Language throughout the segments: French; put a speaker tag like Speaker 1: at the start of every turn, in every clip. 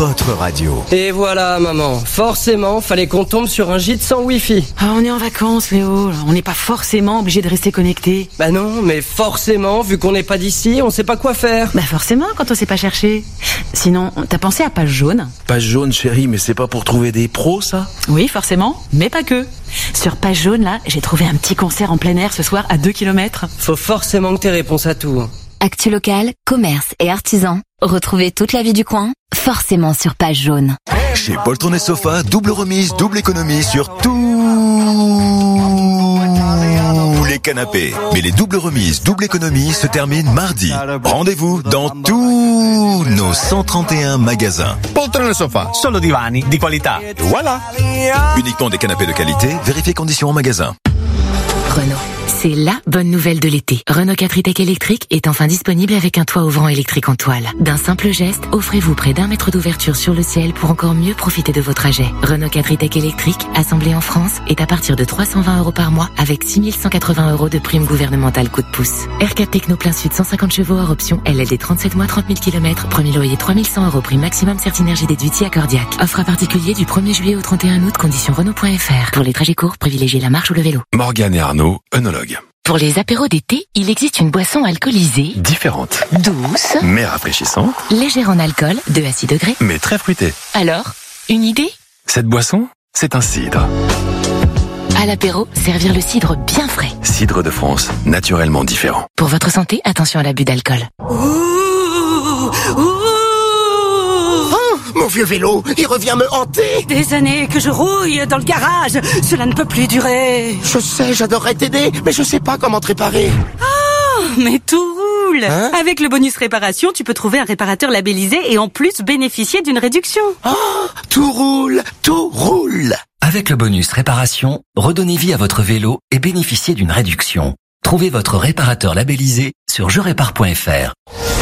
Speaker 1: votre radio.
Speaker 2: Et voilà, maman. Forcément, fallait qu'on tombe sur un gîte sans Wi-Fi.
Speaker 3: Ah, on est en vacances, Léo. On n'est pas forcément obligé de rester connecté.
Speaker 2: Bah non, mais forcément, vu qu'on n'est pas d'ici, on sait pas quoi faire.
Speaker 3: Bah forcément, quand on sait pas chercher. Sinon, t'as pensé à Page Jaune ?
Speaker 4: Page Jaune, chérie, mais c'est pas pour trouver des pros, ça ?
Speaker 3: Oui, forcément, mais pas que. Sur Page Jaune, là, j'ai trouvé un petit concert en plein air ce soir à 2 km.
Speaker 2: Faut forcément que t'aies réponse à tout.
Speaker 5: Actu locale, commerce et artisans. Retrouvez toute la vie du coin, forcément sur Page Jaune.
Speaker 1: Chez Poltron et Sofa, double remise, double économie sur tous les canapés. Mais les doubles remises, double économie se terminent mardi. Rendez-vous dans tous nos 131 magasins.
Speaker 6: Poltron e Sofa, solo divani di qualità. Voilà.
Speaker 1: Uniquement des canapés de qualité, vérifiez conditions en magasin.
Speaker 7: Renault. C'est la bonne nouvelle de l'été. Renault 4 e-Tech électrique est enfin disponible avec un toit ouvrant électrique en toile. D'un simple geste, offrez-vous près d'1 mètre d'ouverture sur le ciel pour encore mieux profiter de vos trajets. Renault 4 e-Tech électrique, assemblé en France, est à partir de 320 € par mois avec 6 180 € de prime gouvernementale coup de pouce. R4 Techno plein sud 150 chevaux hors option, LLD 37 mois 30 000 km, premier loyer 3 100 € prix maximum Certinergie déduit accordiaque. Offre à particulier du 1er juillet au 31 août, conditions Renault.fr. Pour les trajets courts, privilégiez la marche ou le vélo.
Speaker 1: Morgane et Arnaud, œnologues.
Speaker 7: Pour les apéros d'été, il existe une boisson alcoolisée,
Speaker 1: Différentes,
Speaker 7: douce,
Speaker 1: mais rafraîchissantes,
Speaker 7: légère en alcool, 2 à 6 degrés.
Speaker 1: mais très fruitées.
Speaker 7: Alors, une idée ?
Speaker 1: Cette boisson, c'est un cidre.
Speaker 7: À l'apéro, servir le cidre bien frais.
Speaker 1: Cidre de France, naturellement différent.
Speaker 7: Pour votre santé, attention à l'abus d'alcool.
Speaker 6: Mon vieux vélo, il revient me hanter.
Speaker 3: Des années que je rouille dans le garage. Cela ne peut plus durer.
Speaker 6: Je sais, j'adorerais t'aider, mais je sais pas comment te réparer.
Speaker 3: Mais tout roule.
Speaker 6: Hein ?
Speaker 3: Avec le bonus réparation, tu peux trouver un réparateur labellisé et en plus bénéficier d'une réduction.
Speaker 6: Tout roule, tout roule.
Speaker 8: Avec le bonus réparation, redonnez vie à votre vélo et bénéficiez d'une réduction. Trouvez votre réparateur labellisé sur jerépare.fr.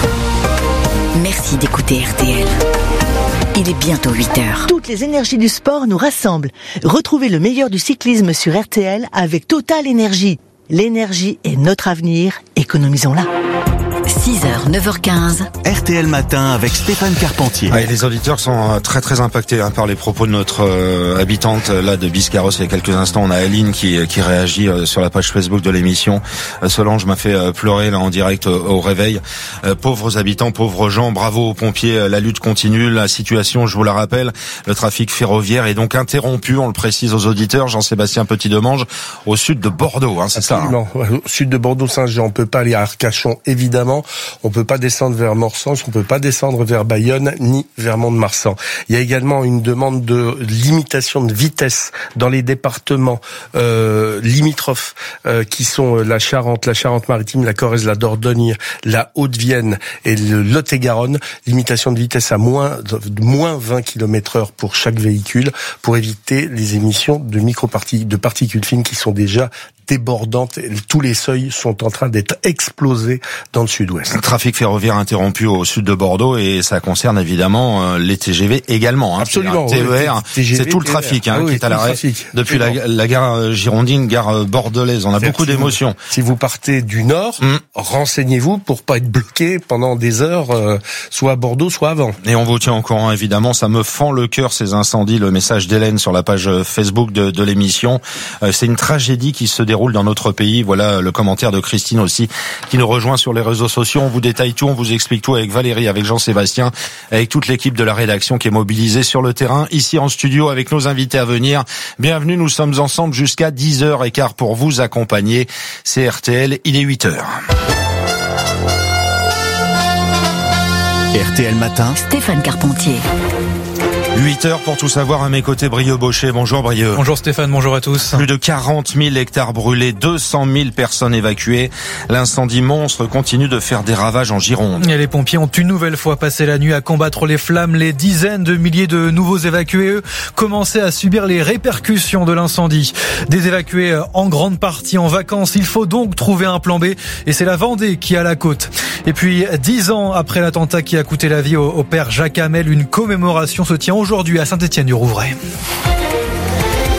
Speaker 5: Merci d'écouter RTL. Il est bientôt 8h.
Speaker 9: Toutes les énergies du sport nous rassemblent. Retrouvez le meilleur du cyclisme sur RTL avec Total Énergie. L'énergie est notre avenir, économisons-la.
Speaker 5: 6h, 9h15.
Speaker 10: RTL Matin avec Stéphane Carpentier.
Speaker 11: Ah, et les auditeurs sont très impactés par les propos de notre habitante là de Biscarrosse. Il y a quelques instants, on a Aline qui réagit sur la page Facebook de l'émission. Solange m'a fait pleurer là en direct au réveil. Pauvres habitants, pauvres gens, bravo aux pompiers. La lutte continue. La situation, je vous la rappelle, le trafic ferroviaire est donc interrompu. On le précise aux auditeurs. Jean-Sébastien Petit-Demange, au sud de Bordeaux. Hein, c'est
Speaker 12: Absolument.
Speaker 11: ça. Hein.
Speaker 12: Au sud de Bordeaux-Saint-Jean, on peut pas aller à Arcachon, évidemment. On peut pas descendre vers Morsange, on peut pas descendre vers Bayonne, ni vers Mont-de-Marsan. Il y a également une demande de limitation de vitesse dans les départements limitrophes qui sont la Charente-Maritime, la Corrèze, la Dordogne, la Haute-Vienne et le Lot-et-Garonne. Limitation de vitesse à moins 20 km/h pour chaque véhicule pour éviter les émissions de particules fines qui sont déjà débordantes. Tous les seuils sont en train d'être explosés dans le sud-ouest.
Speaker 11: Trafic ferroviaire interrompu au sud de Bordeaux et ça concerne évidemment les TGV également. Hein.
Speaker 12: Absolument.
Speaker 11: TER,
Speaker 12: TGV,
Speaker 11: c'est tout le trafic qui est à l'arrêt depuis la gare girondine, gare bordelaise. On a beaucoup d'émotions.
Speaker 12: Si vous partez du nord, renseignez-vous pour pas être bloqué pendant des heures, soit à Bordeaux, soit avant.
Speaker 11: Et on vous tient au courant évidemment. Ça me fend le cœur ces incendies. Le message d'Hélène sur la page Facebook de l'émission. C'est une tragédie qui se déroule dans notre pays. Voilà le commentaire de Christine aussi qui nous rejoint sur les réseaux sociaux. On vous détaille tout, on vous explique tout avec Valérie, avec Jean-Sébastien, avec toute l'équipe de la rédaction qui est mobilisée sur le terrain, ici en studio avec nos invités à venir. Bienvenue, nous sommes ensemble jusqu'à 10h15 pour vous accompagner. C'est RTL, il est 8h.
Speaker 10: RTL Matin,
Speaker 5: Stéphane Carpentier.
Speaker 11: 8h pour tout savoir. À mes côtés, Brieux Baucher. Bonjour Brieux.
Speaker 13: Bonjour Stéphane, bonjour à tous.
Speaker 11: Plus de 40 000 hectares brûlés, 200 000 personnes évacuées. L'incendie monstre continue de faire des ravages en Gironde.
Speaker 13: Et les pompiers ont une nouvelle fois passé la nuit à combattre les flammes. Les dizaines de milliers de nouveaux évacués, eux, commençaient à subir les répercussions de l'incendie. Des évacués en grande partie en vacances. Il faut donc trouver un plan B. Et c'est la Vendée qui a la côte. Et puis, 10 ans après l'attentat qui a coûté la vie au père Jacques Hamel, une commémoration se tient aujourd'hui à Saint-Étienne-du-Rouvray.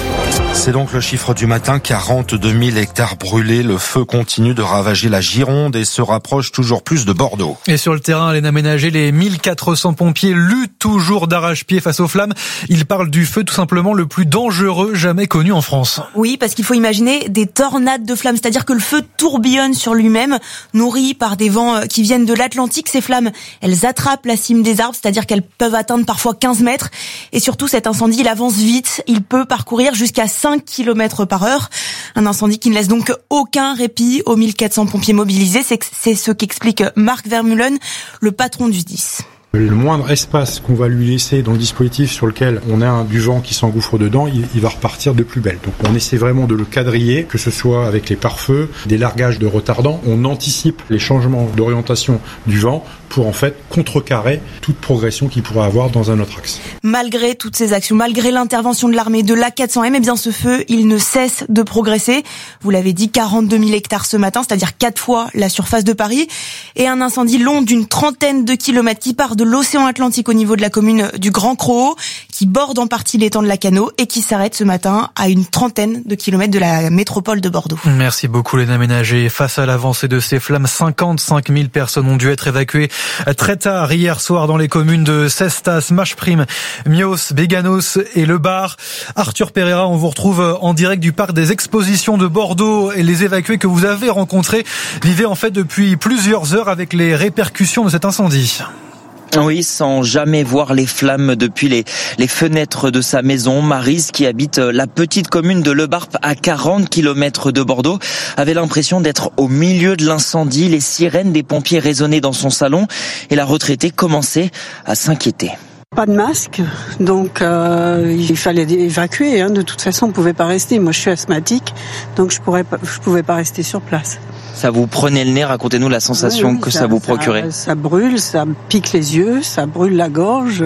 Speaker 11: C'est donc le chiffre du matin, 42 000 hectares brûlés. Le feu continue de ravager la Gironde et se rapproche toujours plus de Bordeaux.
Speaker 13: Et sur le terrain, Léna Ménager, les 1400 pompiers luttent toujours d'arrache-pied face aux flammes. Ils parlent du feu tout simplement le plus dangereux jamais connu en France.
Speaker 14: Oui, parce qu'il faut imaginer des tornades de flammes, c'est-à-dire que le feu tourbillonne sur lui-même, nourri par des vents qui viennent de l'Atlantique. Ces flammes, elles attrapent la cime des arbres, c'est-à-dire qu'elles peuvent atteindre parfois 15 mètres. Et surtout, cet incendie, il avance vite. Il peut parcourir jusqu'à 5 km par heure. Un incendie qui ne laisse donc aucun répit aux 1400 pompiers mobilisés. C'est ce qu'explique Marc Vermeulen, le patron du SDIS.
Speaker 15: Le moindre espace qu'on va lui laisser dans le dispositif sur lequel on a du vent qui s'engouffre dedans, il va repartir de plus belle. Donc on essaie vraiment de le quadriller, que ce soit avec les pare-feux, des largages de retardants. On anticipe les changements d'orientation du vent pour en fait contrecarrer toute progression qu'il pourrait avoir dans un autre axe.
Speaker 14: Malgré toutes ces actions, malgré l'intervention de l'armée, de l'A400M, eh bien ce feu, il ne cesse de progresser. Vous l'avez dit, 42 000 hectares ce matin, c'est-à-dire 4 fois la surface de Paris. Et un incendie long d'une trentaine de kilomètres qui part de l'océan Atlantique au niveau de la commune du Grand Croau, qui borde en partie l'étang de Lacanau et qui s'arrête ce matin à une trentaine de kilomètres de la métropole de Bordeaux.
Speaker 13: Merci beaucoup Léna Ménager. Face à l'avancée de ces flammes, 55 000 personnes ont dû être évacuées très tard hier soir dans les communes de Cestas, Macheprim, Mios, Béganos et Le Bar. Arthur Pereira, on vous retrouve en direct du parc des expositions de Bordeaux et les évacués que vous avez rencontrés vivaient en fait depuis plusieurs heures avec les répercussions de cet incendie.
Speaker 16: Oui, sans jamais voir les flammes depuis les fenêtres de sa maison. Maryse, qui habite la petite commune de Le Barp à 40 km de Bordeaux, avait l'impression d'être au milieu de l'incendie. Les sirènes des pompiers résonnaient dans son salon et la retraitée commençait à s'inquiéter.
Speaker 17: Pas de masque, donc il fallait évacuer. De toute façon, on pouvait pas rester. Moi, je suis asthmatique, donc je pouvais pas rester sur place.
Speaker 16: Ça vous prenait le nez, racontez-nous la sensation que ça vous procurait.
Speaker 17: Ça brûle, ça pique les yeux, ça brûle la gorge,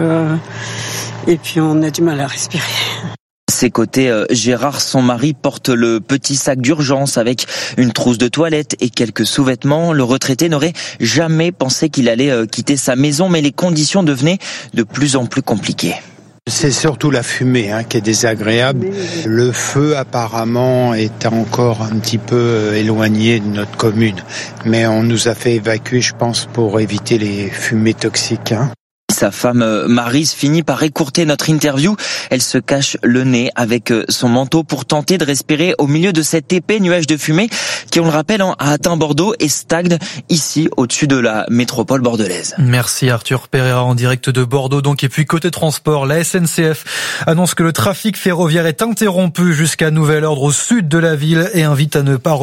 Speaker 17: et puis on a du mal à respirer.
Speaker 16: Ses côtés, Gérard, son mari, porte le petit sac d'urgence avec une trousse de toilette et quelques sous-vêtements. Le retraité n'aurait jamais pensé qu'il allait quitter sa maison, mais les conditions devenaient de plus en plus compliquées.
Speaker 18: C'est surtout la fumée qui est désagréable. Le feu apparemment est encore un petit peu éloigné de notre commune. Mais on nous a fait évacuer, je pense, pour éviter les fumées toxiques.
Speaker 16: Sa femme Maryse finit par écourter notre interview. Elle se cache le nez avec son manteau pour tenter de respirer au milieu de cet épais nuage de fumée qui, on le rappelle, a atteint Bordeaux et stagne ici au-dessus de la métropole bordelaise.
Speaker 13: Merci Arthur Pereira en direct de Bordeaux. Donc, et puis côté transport, la SNCF annonce que le trafic ferroviaire est interrompu jusqu'à nouvel ordre au sud de la ville et invite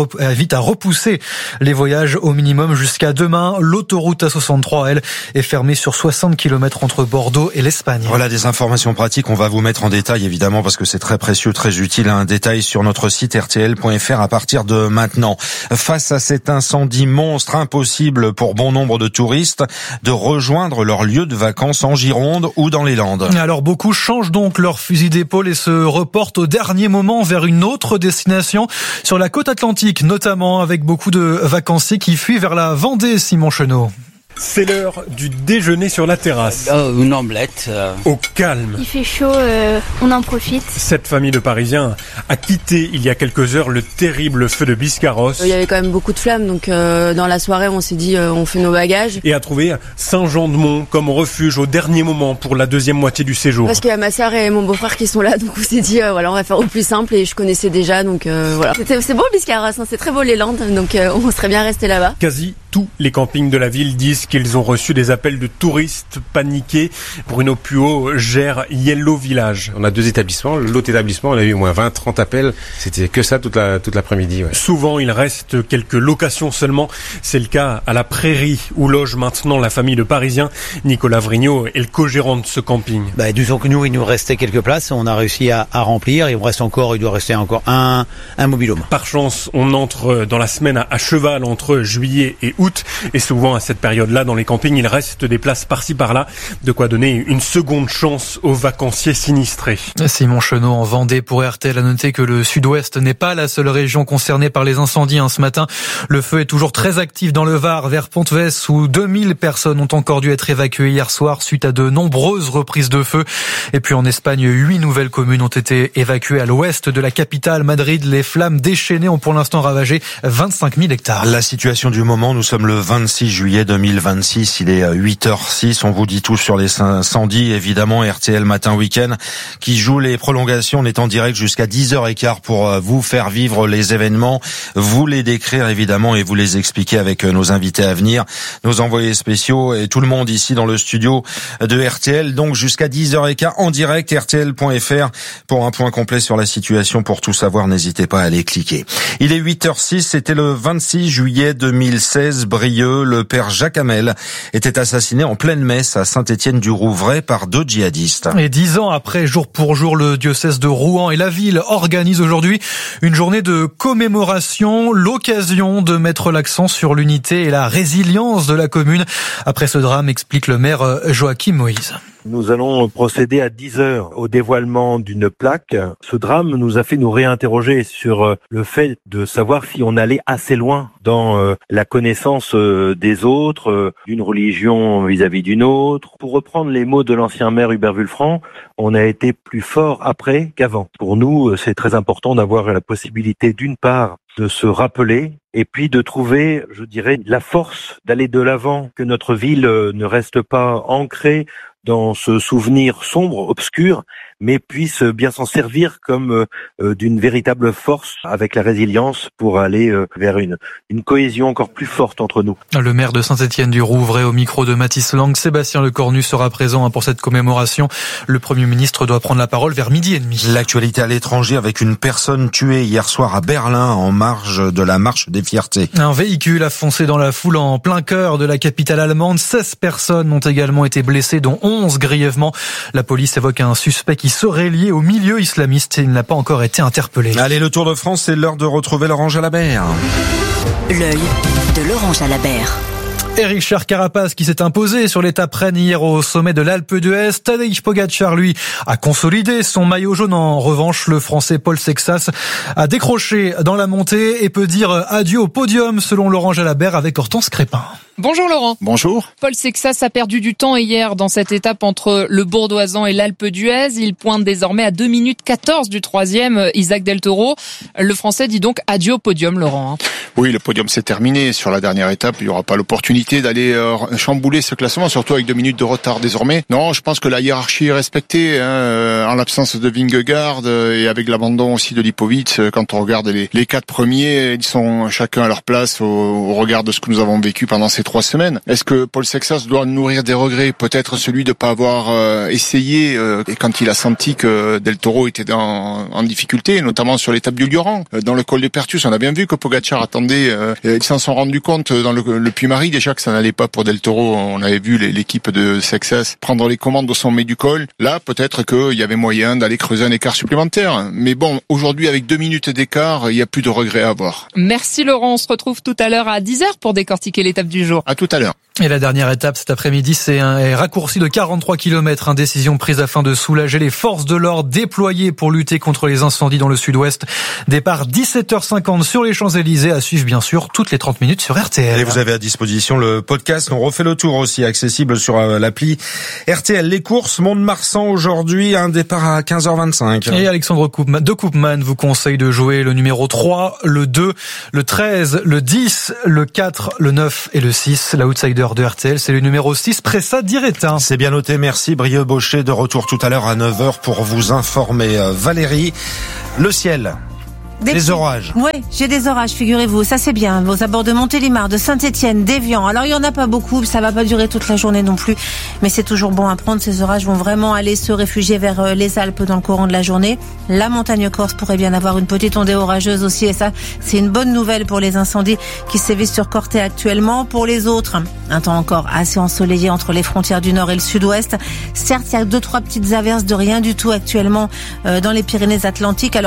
Speaker 13: à repousser les voyages au minimum jusqu'à demain. L'autoroute A63, elle, est fermée sur 60 km entre Bordeaux et l'Espagne.
Speaker 11: Voilà des informations pratiques. On va vous mettre en détail évidemment parce que c'est très précieux, très utile. Un détail sur notre site rtl.fr à partir de maintenant. Face à cet incendie monstre, impossible pour bon nombre de touristes de rejoindre leur lieu de vacances en Gironde ou dans les Landes.
Speaker 13: Alors beaucoup changent donc leur fusil d'épaule et se reportent au dernier moment vers une autre destination sur la côte atlantique, notamment avec beaucoup de vacanciers qui fuient vers la Vendée, Simon Chenot.
Speaker 19: C'est l'heure du déjeuner sur la terrasse.
Speaker 20: Une omelette.
Speaker 19: Au calme.
Speaker 21: Il fait chaud, on en profite.
Speaker 19: Cette famille de Parisiens a quitté il y a quelques heures le terrible feu de Biscarrosse.
Speaker 22: Il y avait quand même beaucoup de flammes, donc dans la soirée on s'est dit on fait nos bagages.
Speaker 19: Et a trouvé Saint-Jean-de-Mont comme refuge au dernier moment pour la deuxième moitié du séjour.
Speaker 22: Parce qu'il y a ma sœur et mon beau-frère qui sont là, donc on s'est dit voilà, on va faire au plus simple et je connaissais déjà, donc voilà. C'est beau Biscarrosse, c'est très beau les Landes, donc on serait bien resté là-bas.
Speaker 19: Quasi tous les campings de la ville disent qu'ils ont reçu des appels de touristes paniqués. Bruno Puot gère Yellow Village.
Speaker 23: On a 2 établissements. L'autre établissement, on a eu au moins 20-30 appels. C'était que ça toute l'après-midi. Ouais.
Speaker 19: Souvent, il reste quelques locations seulement. C'est le cas à la Prairie où loge maintenant la famille de Parisiens. Nicolas Vrignot est le co-gérant de ce camping.
Speaker 24: Disons que nous, il nous restait quelques places. On a réussi à remplir. Il doit rester encore un mobil-home.
Speaker 19: Par chance, on entre dans la semaine à cheval entre juillet et août. août. Et souvent, à cette période-là, dans les campings, il reste des places par-ci par-là. De quoi donner une seconde chance aux vacanciers sinistrés.
Speaker 13: Simon Chenot en Vendée pour RTL a noté que le sud-ouest n'est pas la seule région concernée par les incendies. Ce matin, le feu est toujours très actif dans le Var, vers Pontvès, où 2000 personnes ont encore dû être évacuées hier soir suite à de nombreuses reprises de feu. Et puis en Espagne, 8 nouvelles communes ont été évacuées à l'ouest de la capitale, Madrid. Les flammes déchaînées ont pour l'instant ravagé 25 000 hectares.
Speaker 11: La situation du moment, nous sommes le 26 juillet 2026, il est 8h06, on vous dit tout sur les incendies, évidemment, RTL Matin Week-end, qui joue les prolongations, on est en direct jusqu'à 10h15 pour vous faire vivre les événements, vous les décrire évidemment et vous les expliquer avec nos invités à venir, nos envoyés spéciaux et tout le monde ici dans le studio de RTL, donc jusqu'à 10h15 en direct, rtl.fr pour un point complet sur la situation, pour tout savoir, n'hésitez pas à aller cliquer. Il est 8h06, c'était le 26 juillet 2016, Brieux, le père Jacques Hamel était assassiné en pleine messe à Saint-Étienne-du-Rouvray par 2 djihadistes.
Speaker 13: Et 10 ans après, jour pour jour, le diocèse de Rouen et la ville organisent aujourd'hui une journée de commémoration, l'occasion de mettre l'accent sur l'unité et la résilience de la commune. Après ce drame, explique le maire Joachim Moïse.
Speaker 1: Nous allons procéder à 10h au dévoilement d'une plaque. Ce drame nous a fait nous réinterroger sur le fait de savoir si on allait assez loin dans la connaissance des autres, d'une religion vis-à-vis d'une autre. Pour reprendre les mots de l'ancien maire Hubert Vulfranc, on a été plus fort après qu'avant. Pour nous, c'est très important d'avoir la possibilité, d'une part, de se rappeler et puis de trouver, je dirais, la force d'aller de l'avant, que notre ville ne reste pas ancrée dans ce souvenir sombre, obscur, mais puisse bien s'en servir comme d'une véritable force avec la résilience pour aller vers une cohésion encore plus forte entre nous.
Speaker 13: Le maire de Saint-Étienne-du-Rouvray au micro de Mathis Lang, Sébastien Lecornu sera présent pour cette commémoration. Le Premier ministre doit prendre la parole vers 12h30.
Speaker 11: L'actualité à l'étranger avec une personne tuée hier soir à Berlin en marge de la marche des fiertés.
Speaker 13: Un véhicule a foncé dans la foule en plein cœur de la capitale allemande. 16 personnes ont également été blessées, dont 11 grièvement. La police évoque un suspect qui serait lié au milieu islamiste et il n'a pas encore été interpellé.
Speaker 11: Allez, le Tour de France, c'est l'heure de retrouver Laurent Jalabert.
Speaker 7: L'œil de Laurent Jalabert.
Speaker 13: Et Richard Carapaz qui s'est imposé sur l'étape Rennes hier au sommet de l'Alpe d'Huez. Tadej Pogačar, lui, a consolidé son maillot jaune. En revanche, le Français Paul Sexas a décroché dans la montée et peut dire adieu au podium selon Laurent Jalabert avec Hortense Crépin.
Speaker 2: Bonjour Laurent.
Speaker 10: Bonjour.
Speaker 2: Paul Sexas a perdu du temps hier dans cette étape entre le Bourdoisan et l'Alpe d'Huez. Il pointe désormais à 2 minutes 14 du troisième, Isaac Del Toro. Le Français dit donc adieu au podium, Laurent.
Speaker 10: Oui, le podium c'est terminé. Sur la dernière étape, il n'y aura pas l'opportunité d'aller chambouler ce classement, surtout avec 2 minutes de retard désormais. Non, je pense que la hiérarchie est respectée, en l'absence de Vingegaard et avec l'abandon aussi de Lipovic. Quand on regarde les 4 premiers, ils sont chacun à leur place au regard de ce que nous avons vécu pendant ces 3 semaines. Est-ce que Paul Sexas doit nourrir des regrets? Peut-être celui de ne pas avoir essayé et quand il a senti que Del Toro était en difficulté, notamment sur l'étape du Lioran. Dans le col de Pertus, on a bien vu que Pogačar attendait. Ils s'en sont rendus compte dans le Puy-Marie déjà que ça n'allait pas pour Del Toro. On avait vu l'équipe de Sexas prendre les commandes au sommet du col. Là, peut-être qu'il y avait moyen d'aller creuser un écart supplémentaire. Mais bon, aujourd'hui, avec 2 minutes d'écart, il n'y a plus de regrets à avoir.
Speaker 2: Merci Laurent, on se retrouve tout à l'heure à 10h pour décortiquer l'étape du jour.
Speaker 10: À tout à l'heure.
Speaker 13: Et la dernière étape cet après-midi, c'est un raccourci de 43 km. Décision prise afin de soulager les forces de l'ordre déployées pour lutter contre les incendies dans le sud-ouest. Départ 17h50 sur les Champs-Élysées. À suivre bien sûr toutes les 30 minutes sur RTL.
Speaker 11: Et vous avez à disposition le podcast. On refait le tour aussi, accessible sur l'appli RTL. Les courses, Mont-de-Marsan aujourd'hui, un départ à 15h25.
Speaker 13: Et Alexandre de Koopman vous conseille de jouer le numéro 3, le 2, le 13, le 10, le 4, le 9 et le 6. L'outsider de RTL, c'est le numéro 6, Pressa Diretin.
Speaker 11: C'est bien noté, merci. Brieux Baucher de retour tout à l'heure à 9h pour vous informer. Valérie, le ciel. Des orages.
Speaker 4: Oui, j'ai des orages, figurez-vous. Ça, c'est bien. Aux abords de Montélimar, de Saint-Étienne, d'Évian. Alors, il y en a pas beaucoup. Ça va pas durer toute la journée non plus. Mais c'est toujours bon à prendre. Ces orages vont vraiment aller se réfugier vers les Alpes dans le courant de la journée. La montagne corse pourrait bien avoir une petite ondée orageuse aussi. Et ça, c'est une bonne nouvelle pour les incendies qui sévissent sur Corté actuellement. Pour les autres, un temps encore assez ensoleillé entre les frontières du nord et le sud-ouest. Certes, il y a 2-3 petites averses de rien du tout actuellement dans les Pyrénées-Atlantiques. Alors,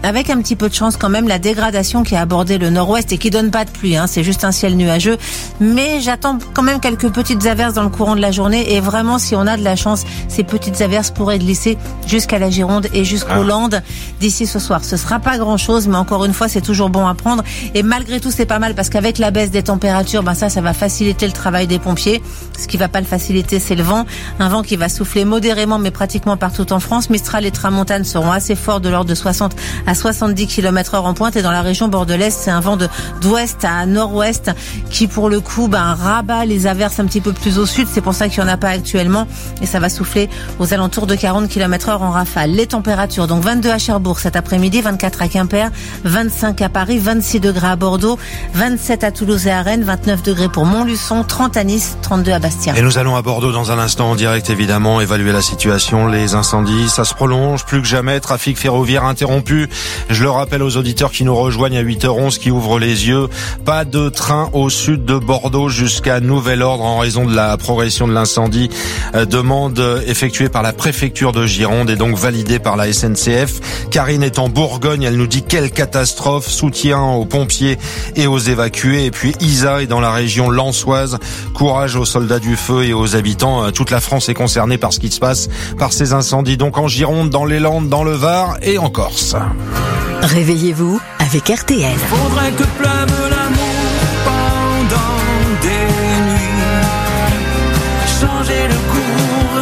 Speaker 4: avec un petit peu de chance quand même, la dégradation qui a abordé le nord-ouest et qui donne pas de pluie, c'est juste un ciel nuageux. Mais j'attends quand même quelques petites averses dans le courant de la journée et vraiment, si on a de la chance, ces petites averses pourraient glisser jusqu'à la Gironde et jusqu'aux Landes d'ici ce soir. Ce sera pas grand-chose, mais encore une fois, c'est toujours bon à prendre. Et malgré tout, c'est pas mal parce qu'avec la baisse des températures, ça va faciliter le travail des pompiers. Ce qui va pas le faciliter, c'est le vent. Un vent qui va souffler modérément, mais pratiquement partout en France. Mistral et tramontane seront assez forts, de l'ordre de 60 à 70 km/h en pointe. Et dans la région bordelaise, c'est un vent d'ouest à nord-ouest qui, pour le coup, rabat les averses un petit peu plus au sud. C'est pour ça qu'il n'y en a pas actuellement. Et ça va souffler aux alentours de 40 km/h en rafale. Les températures, donc 22 à Cherbourg cet après-midi, 24 à Quimper, 25 à Paris, 26 degrés à Bordeaux, 27 à Toulouse et à Rennes, 29 degrés pour Montluçon, 30 à Nice, 32 à Bastia.
Speaker 11: Et nous allons à Bordeaux dans un instant en direct, évidemment, évaluer la situation. Les incendies, ça se prolonge plus que jamais. Trafic ferroviaire interrompu. Je le rappelle aux auditeurs qui nous rejoignent à 8h11, qui ouvrent les yeux. Pas de train au sud de Bordeaux jusqu'à nouvel ordre en raison de la progression de l'incendie. Demande effectuée par la préfecture de Gironde et donc validée par la SNCF. Karine est en Bourgogne. Elle nous dit quelle catastrophe. Soutien aux pompiers et aux évacués. Et puis Isa est dans la région lensoise. Courage aux soldats du feu et aux habitants. Toute la France est concernée par ce qui se passe, par ces incendies. Donc en Gironde, dans les Landes, dans le Var et en Corse.
Speaker 3: Réveillez-vous avec RTL.
Speaker 6: Faudrait que pleuve l'amour pendant des nuits. Changer le cours.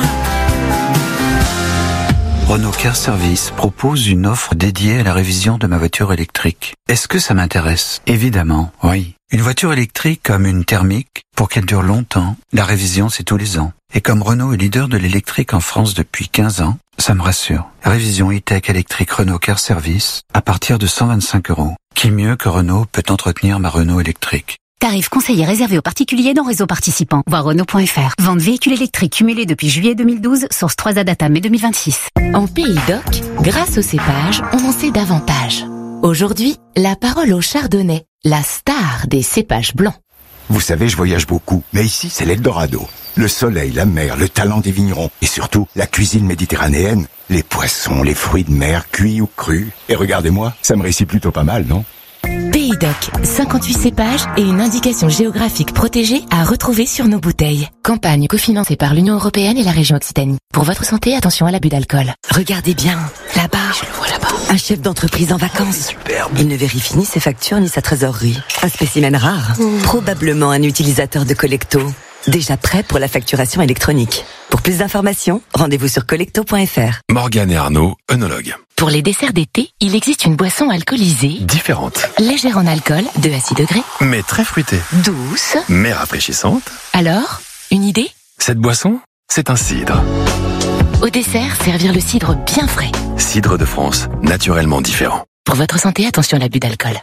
Speaker 8: Renault Car Service propose une offre dédiée à la révision de ma voiture électrique. Est-ce que ça m'intéresse? Évidemment, oui. Une voiture électrique comme une thermique, pour qu'elle dure longtemps, la révision c'est tous les ans. Et comme Renault est leader de l'électrique en France depuis 15 ans, ça me rassure. Révision e-tech électrique Renault Car Service à partir de 125 €. Qui mieux que Renault peut entretenir ma Renault électrique?
Speaker 20: Tarif conseillé réservé aux particuliers dans réseau participant. Voir Renault.fr. Vente véhicule électrique cumulée depuis juillet 2012. Source 3A Data mai 2026.
Speaker 7: En Pays d'Oc, grâce au cépage, on en sait davantage. Aujourd'hui, la parole au chardonnay, la star des cépages blancs.
Speaker 25: Vous savez, je voyage beaucoup, mais ici, c'est l'Eldorado. Le soleil, la mer, le talent des vignerons et surtout la cuisine méditerranéenne, les poissons, les fruits de mer, cuits ou crus. Et regardez-moi, ça me réussit plutôt pas mal, non?
Speaker 7: Pays d'Oc, 58 cépages et une indication géographique protégée à retrouver sur nos bouteilles. Campagne cofinancée par l'Union européenne et la région Occitanie. Pour votre santé, attention à l'abus d'alcool.
Speaker 3: Regardez bien, là-bas. Je le vois là-bas. Un chef d'entreprise en vacances. Superbe. Il ne vérifie ni ses factures ni sa trésorerie. Un spécimen rare. Probablement un utilisateur de Collecto. Déjà prêt pour la facturation électronique. Pour plus d'informations, rendez-vous sur collecto.fr.
Speaker 26: Morgane et Arnaud, œnologues.
Speaker 7: Pour les desserts d'été, il existe une boisson alcoolisée
Speaker 26: différente,
Speaker 7: légère en alcool, 2 à 6 degrés,
Speaker 26: mais très fruitée,
Speaker 7: douce,
Speaker 26: mais rafraîchissante.
Speaker 7: Alors, une idée?
Speaker 26: Cette boisson, c'est un cidre.
Speaker 7: Au dessert, servir le cidre bien frais.
Speaker 26: Cidre de France, naturellement différent.
Speaker 7: Pour votre santé, attention à l'abus d'alcool.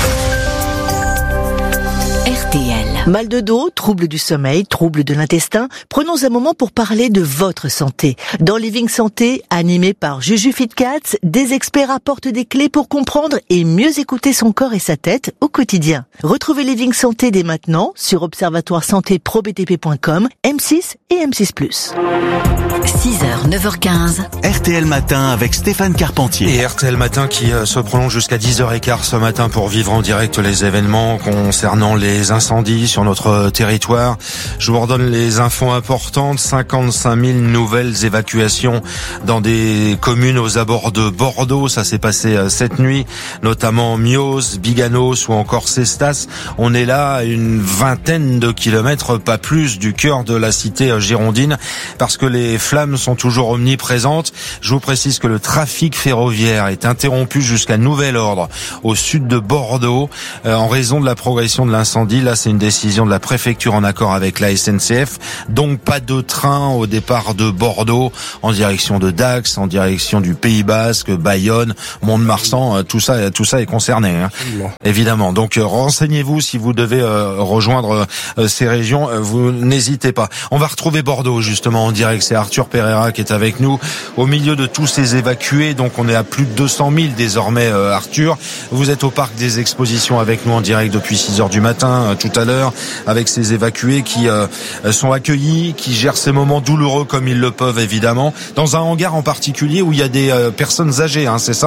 Speaker 3: RTL.
Speaker 9: Mal de dos, troubles du sommeil, troubles de l'intestin. Prenons un moment pour parler de votre santé. Dans Living Santé, animé par Juju Fitcats, des experts apportent des clés pour comprendre et mieux écouter son corps et sa tête au quotidien. Retrouvez Living Santé dès maintenant sur observatoire-santé-pro-btp.com, M6 et M6+.
Speaker 3: 6h, 9h15.
Speaker 27: RTL Matin avec Stéphane Carpentier.
Speaker 11: Et RTL Matin qui se prolonge jusqu'à 10h15 ce matin pour vivre en direct les événements concernant les incendies sur notre territoire. Je vous redonne les infos importantes. 55 000 nouvelles évacuations dans des communes aux abords de Bordeaux. Ça s'est passé cette nuit, notamment Mios, Biganos ou encore Cestas. On est là à une vingtaine de kilomètres, pas plus, du cœur de la cité girondine, parce que les flammes sont toujours omniprésentes. Je vous précise que le trafic ferroviaire est interrompu jusqu'à nouvel ordre au sud de Bordeaux en raison de la progression de l'incendie. Là, c'est une décision de la préfecture en accord avec la SNCF. Donc, pas de train au départ de Bordeaux en direction de Dax, en direction du Pays Basque, Bayonne, Mont-de-Marsan. Tout ça est concerné, hein. Évidemment. Donc, renseignez-vous si vous devez rejoindre ces régions. Vous n'hésitez pas. On va retrouver Bordeaux justement en direct. C'est Arthur Pereira qui est avec nous au milieu de tous ces évacués. Donc, on est à plus de 200 000 désormais. Arthur, vous êtes au parc des Expositions avec nous en direct depuis 6h du matin tout à l'heure, avec ces évacués qui sont accueillis, qui gèrent ces moments douloureux comme ils le peuvent évidemment, dans un hangar en particulier où il y a des personnes âgées, hein, c'est ça ?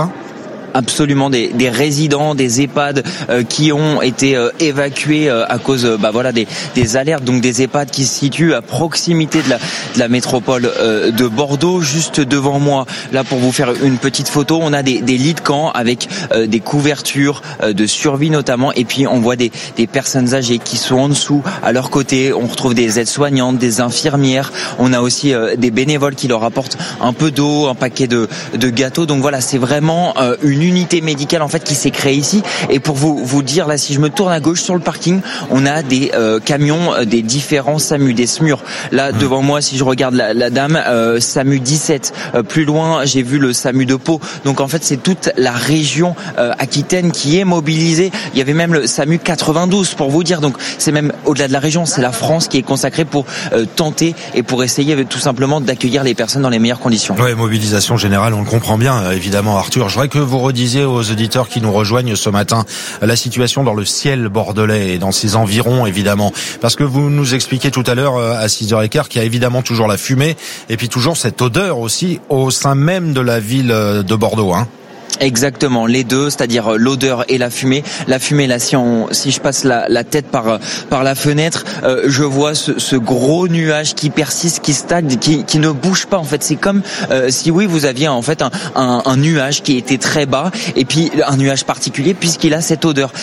Speaker 5: absolument des résidents, des EHPAD qui ont été évacués à cause des alertes, donc des EHPAD qui se situent à proximité de la métropole de Bordeaux. Juste devant moi, là pour vous faire une petite photo, on a des lits de camp avec des couvertures de survie notamment, et puis on voit des personnes âgées qui sont en dessous. À leur côté, on retrouve des aides-soignantes, des infirmières. On a aussi des bénévoles qui leur apportent un peu d'eau, un paquet de gâteaux. Donc voilà, c'est vraiment une unité médicale en fait qui s'est créée ici. Et pour vous dire, là, si je me tourne à gauche sur le parking, on a des camions des différents SAMU, des SMUR. Là devant moi, si je regarde la dame, SAMU 17. Plus loin, j'ai vu le SAMU de Pau. Donc en fait, c'est toute la région aquitaine qui est mobilisée. Il y avait même le SAMU 92 pour vous dire. Donc c'est même au-delà de la région, c'est la France qui est consacrée pour tenter et pour essayer tout simplement d'accueillir les personnes dans les meilleures conditions.
Speaker 11: Ouais, mobilisation générale, on le comprend bien, évidemment, Arthur. Je voudrais que vous redisiez aux auditeurs qui nous rejoignent ce matin la situation dans le ciel bordelais et dans ses environs, évidemment. Parce que vous nous expliquiez tout à l'heure à 6h15 qu'il y a évidemment toujours la fumée et puis toujours cette odeur aussi au sein même de la ville de Bordeaux, hein.
Speaker 5: Exactement, les deux, c'est-à-dire l'odeur et la fumée. La fumée, là, si je passe la tête par la fenêtre, je vois ce gros nuage qui persiste, qui stagne, qui ne bouge pas. En fait, c'est comme si vous aviez en fait un nuage qui était très bas, et puis un nuage particulier puisqu'il a cette odeur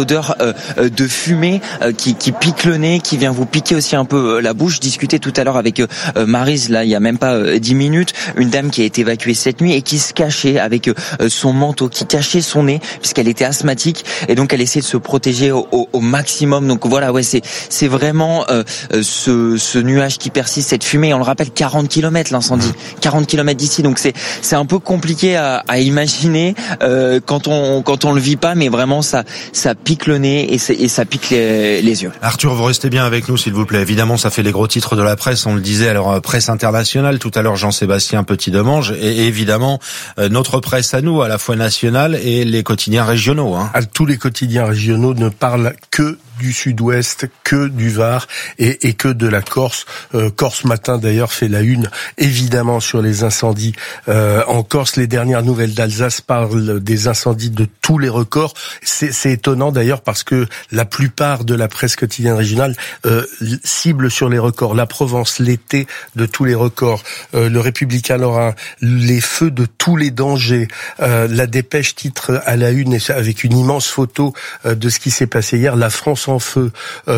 Speaker 5: de fumée qui pique le nez, qui vient vous piquer aussi un peu la bouche. Je discutais tout à l'heure avec Maryse, là, il y a même pas 10 minutes, une dame qui a été évacuée cette nuit et qui se cachait avec son manteau, qui cachait son nez puisqu'elle était asthmatique, et donc elle essayait de se protéger au maximum. Donc voilà, ouais, c'est vraiment ce nuage qui persiste, cette fumée. On le rappelle, 40 km l'incendie, 40 km d'ici, donc c'est un peu compliqué à imaginer quand on le vit pas, mais vraiment ça pique le nez et ça pique les yeux.
Speaker 11: Arthur, vous restez bien avec nous s'il vous plaît. Évidemment, ça fait les gros titres de la presse, on le disait, alors presse internationale tout à l'heure, Jean-Sébastien Petit-Demange, et évidemment notre presse à nous, à la fois nationale et les quotidiens régionaux, hein.
Speaker 12: Tous les quotidiens régionaux ne parlent que du Sud-Ouest, que du Var et que de la Corse. Corse Matin d'ailleurs fait la une évidemment sur les incendies en Corse. Les dernières nouvelles d'Alsace parlent des incendies de tous les records. C'est étonnant d'ailleurs parce que la plupart de la presse quotidienne régionale cible sur les records. La Provence, l'été de tous les records. Le Républicain Lorrain, les feux de tous les dangers. La Dépêche titre à la une avec une immense photo de ce qui s'est passé hier. La France en feu.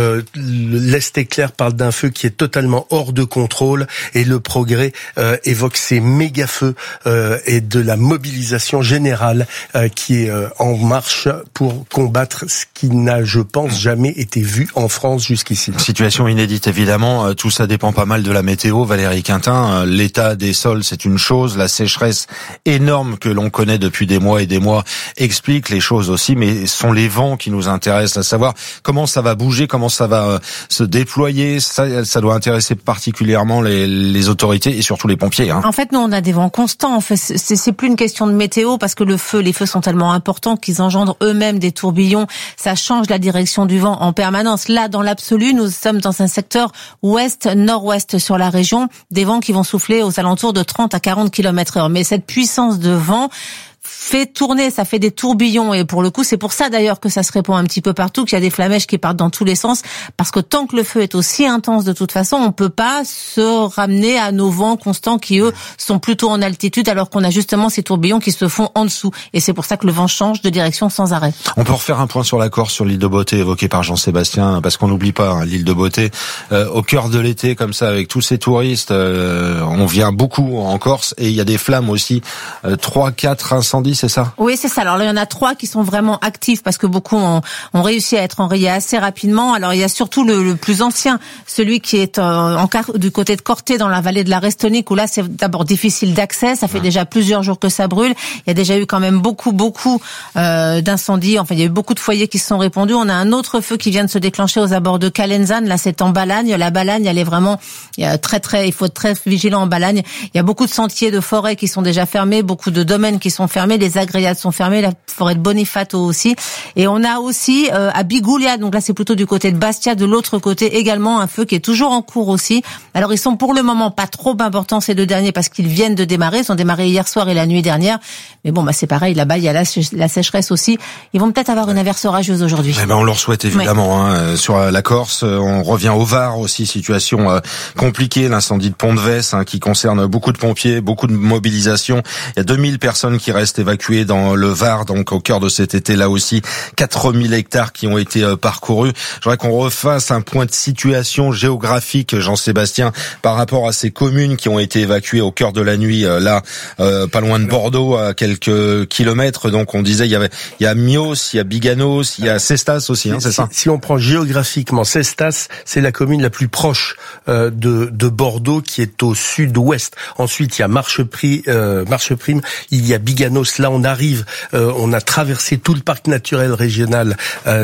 Speaker 12: L'Est éclair parle d'un feu qui est totalement hors de contrôle, et le Progrès évoque ces méga feux et de la mobilisation générale qui est en marche pour combattre ce qui n'a, je pense, jamais été vu en France jusqu'ici.
Speaker 11: Situation inédite évidemment, tout ça dépend pas mal de la météo. Valérie Quintin, l'état des sols c'est une chose, la sécheresse énorme que l'on connaît depuis des mois et des mois explique les choses aussi, mais ce sont les vents qui nous intéressent, à savoir comment ça va bouger, comment ça va se déployer. Ça doit intéresser particulièrement les autorités et surtout les pompiers, hein.
Speaker 4: En fait, nous, on a des vents constants. En fait, c'est plus une question de météo parce que les feux sont tellement importants qu'ils engendrent eux-mêmes des tourbillons. Ça change la direction du vent en permanence. Là, dans l'absolu, nous sommes dans un secteur ouest-nord-ouest sur la région, des vents qui vont souffler aux alentours de 30 à 40 km/h. Mais cette puissance de vent fait tourner, ça fait des tourbillons, et pour le coup, c'est pour ça d'ailleurs que ça se répand un petit peu partout, qu'il y a des flamèches qui partent dans tous les sens, parce que tant que le feu est aussi intense de toute façon, on peut pas se ramener à nos vents constants qui, eux, sont plutôt en altitude, alors qu'on a justement ces tourbillons qui se font en dessous, et c'est pour ça que le vent change de direction sans arrêt.
Speaker 11: On peut refaire un point sur la Corse, sur l'île de Beauté évoquée par Jean-Sébastien, parce qu'on n'oublie pas, hein, l'île de Beauté, au cœur de l'été, comme ça, avec tous ces touristes, on vient beaucoup en Corse, et il y a des flammes aussi, 3-4 incendies, c'est ça?
Speaker 4: Oui, c'est ça. Alors là, il y en a 3 qui sont vraiment actifs parce que beaucoup ont réussi à être enrayés assez rapidement. Alors il y a surtout le plus ancien, celui qui est du côté de Corté, dans la vallée de la Restonique, où là c'est d'abord difficile d'accès. Ça fait déjà plusieurs jours que ça brûle. Il y a déjà eu quand même beaucoup d'incendies. Enfin, il y a eu beaucoup de foyers qui se sont répandus. On a un autre feu qui vient de se déclencher aux abords de Calenzane. Là, c'est en Balagne. La Balagne, elle est vraiment, il faut être très vigilant en Balagne. Il y a beaucoup de sentiers de forêt qui sont déjà fermés, beaucoup de domaines qui sont fermés. fermé, les agréades sont fermées, la forêt de Bonifato aussi. Et on a aussi à Bigoulia, donc là c'est plutôt du côté de Bastia, de l'autre côté également un feu qui est toujours en cours aussi. Alors ils sont pour le moment pas trop importants ces deux derniers parce qu'ils viennent de démarrer, ils ont démarré hier soir et la nuit dernière. Mais bon, c'est pareil, là-bas il y a la sécheresse aussi. Ils vont peut-être avoir une averse orageuse aujourd'hui.
Speaker 11: On leur souhaite évidemment. Oui. Sur la Corse, on revient au Var aussi, situation compliquée, l'incendie de Pont-de-Vesse qui concerne beaucoup de pompiers, beaucoup de mobilisation. Il y a 2000 personnes qui restent évacuées dans le Var, donc au cœur de cet été là aussi, 4000 hectares qui ont été parcourus. Je voudrais qu'on refasse un point de situation géographique, Jean-Sébastien, par rapport à ces communes qui ont été évacuées au cœur de la nuit, pas loin de Bordeaux, à quelques kilomètres. Donc on disait, il y a Mios, il y a Biganos, il y a Cestas aussi, c'est ça?
Speaker 12: Si on prend géographiquement, Cestas, c'est la commune la plus proche de Bordeaux, qui est au sud-ouest. Ensuite, il y a Marcheprime, il y a Biganos. Là, on a traversé tout le parc naturel régional